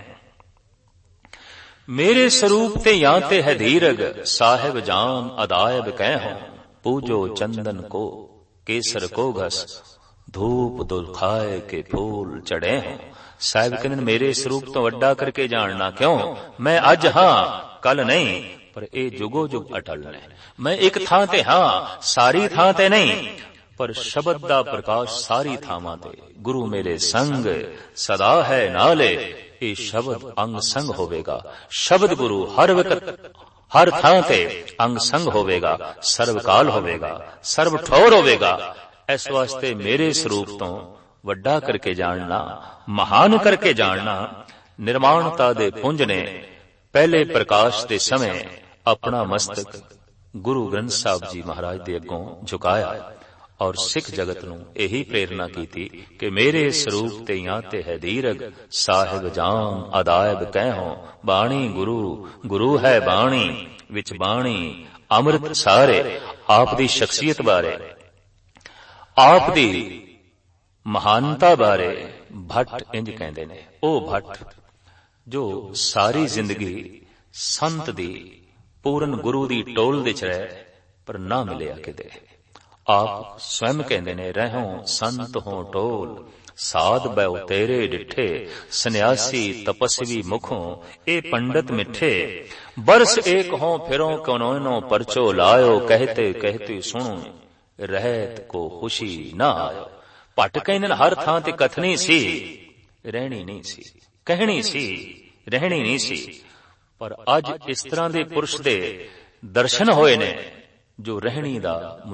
ਮੇਰੇ ਸਰੂਪ ਤੇ ਜਾਂ ਤੇ ਹੈ ਧੀਰਗ, ਸਾਹਿਬ ਜਾਮ ਅਦਾਇਬ ਕਹਿ ਹੋ, ਪੂਜੋ ਚੰਦਨ ਕੋ ਕੇਸਰ ਕੋ ਘਸ, ਧੂਪ ਦੁਲਖਾਏ ਕੇ ਫੂਲ ਚੜੇ ਹੋ। ਸਾਹਿਬ ਕਹਿੰਦੇ ਮੇਰੇ ਸਰੂਪ ਤੋਂ ਵੱਡਾ ਕਰਕੇ ਜਾਣਨਾ ਕਿਉਂ? ਮੈਂ ਅੱਜ ਹਾਂ, ਕੱਲ ਨਹੀਂ, ਪਰ ਇਹ ਜੁਗੋ ਜੁਗ ਅਟਲ ਨੇ। ਮੈਂ ਇੱਕ ਥਾਂ ਤੇ ਹਾਂ, ਸਾਰੀ ਥਾਂ ਤੇ ਨਹੀਂ, ਪਰ ਸ਼ਬਦ ਦਾ ਪ੍ਰਕਾਸ਼ ਸਾਰੀ ਥਾਵਾਂ ਤੇ। ਗੁਰੂ ਮੇਰੇ ਸੰਗ ਸਦਾ ਹੈ ਨਾਲੇ, ਇਹ ਸ਼ਬਦ ਅੰਗ ਸੰਗ ਹੋਵੇਗਾ। ਸ਼ਬਦ ਗੁਰੂ ਹਰ ਵਕਤ ਹਰ ਥਾਂ ਤੇ ਅੰਗ ਸੰਗ ਹੋਵੇਗਾ, ਸਰਬ ਕਾਲ ਹੋਵੇਗਾ, ਸਰਬ ਠੌਰ ਹੋਵੇਗਾ। ਇਸ ਵਾਸਤੇ ਮੇਰੇ ਸਰੂਪ ਤੋਂ ਵੱਡਾ ਕਰਕੇ ਜਾਣਨਾ, ਮਹਾਨ ਕਰਕੇ ਜਾਣਨਾ। ਨਿਰਮਾਣਤਾ ਦੇ ਪੁੰਜ ਨੇ ਪਹਿਲੇ ਪ੍ਰਕਾਸ਼ ਦੇ ਸਮੇਂ ਆਪਣਾ ਮਸਤਕ ਗੁਰੂ ਗ੍ਰੰਥ ਸਾਹਿਬ ਜੀ ਮਹਾਰਾਜ ਦੇ ਅੱਗੋਂ ਝੁਕਾਇਆ ਔਰ ਸਿੱਖ ਜਗਤ ਨੂੰ ਇਹੀ ਪ੍ਰੇਰਨਾ ਕੀਤੀ ਕਿ ਮੇਰੇ ਸਰੂਪ ਤੇ ਜਾਂ ਤੇ ਹੈ ਧੀਰਗ, ਸਾਹਿਬ ਜਾਮ ਅਦਾਇਬ ਕਹਿਓ, ਬਾਣੀ ਗੁਰੂ ਗੁਰੂ ਹੈ ਬਾਣੀ, ਵਿੱਚ ਬਾਣੀ ਅੰਮ੍ਰਿਤ ਸਾਰੇ। ਆਪ ਦੀ ਸ਼ਖਸੀਅਤ ਬਾਰੇ, ਆਪ ਦੀ ਮਹਾਨਤਾ ਬਾਰੇ ਭੱਟ ਇੰਜ ਕਹਿੰਦੇ ਨੇ, ਉਹ ਭੱਟ ਜੋ ਸਾਰੀ ਜ਼ਿੰਦਗੀ ਸੰਤ ਦੀ ਪੂਰਨ ਗੁਰੂ ਦੀ ਟੋਲ ਵਿੱਚ ਰਹੇ ਪਰ ਨਾ ਮਿਲਿਆ ਕਿਤੇ। ਆਪ ਸਵੈਮ ਕਹਿੰਦੇ ਨੇ, ਰਹੋ ਸੰਤ ਹੋ ਟੋਲ, ਸਾਧ ਬੈ ਉਤੇਰੇ ਡਿਠੇ, ਸੰਨਿਆਸੀ ਤਪਸਵੀ ਮੁਖੋਂ ਇਹ ਪੰਡਤ ਮਿੱਠੇ। ਬਰਸ ਏਕ ਹੋਂ ਫਿਰੋਂ ਕਨੋਇਨੋ ਪਰਚੋ ਲਾਇਓ, कहते कहते ਸੁਣੋ ਰਹਿਤ ਕੋ ਖੁਸ਼ੀ ਨਾ ਆਇਓ। ਭੱਟ ਕਹਿੰਦੇ ਹਰ ਥਾਂ ਤੇ ਕਥਨੀ ਸੀ, ਰਹਿਣੀ ਨਹੀਂ ਸੀ, ਕਹਿਣੀ ਸੀ, ਰਹਿਣੀ ਨਹੀਂ ਸੀ। ਪਰ ਅੱਜ ਇਸ ਤਰ੍ਹਾਂ ਦੇ ਪੁਰਸ਼ ਦੇ ਦਰਸ਼ਨ ਹੋਏ ਨੇ ਜੋ ਰਹਿਣੀ ਦਾ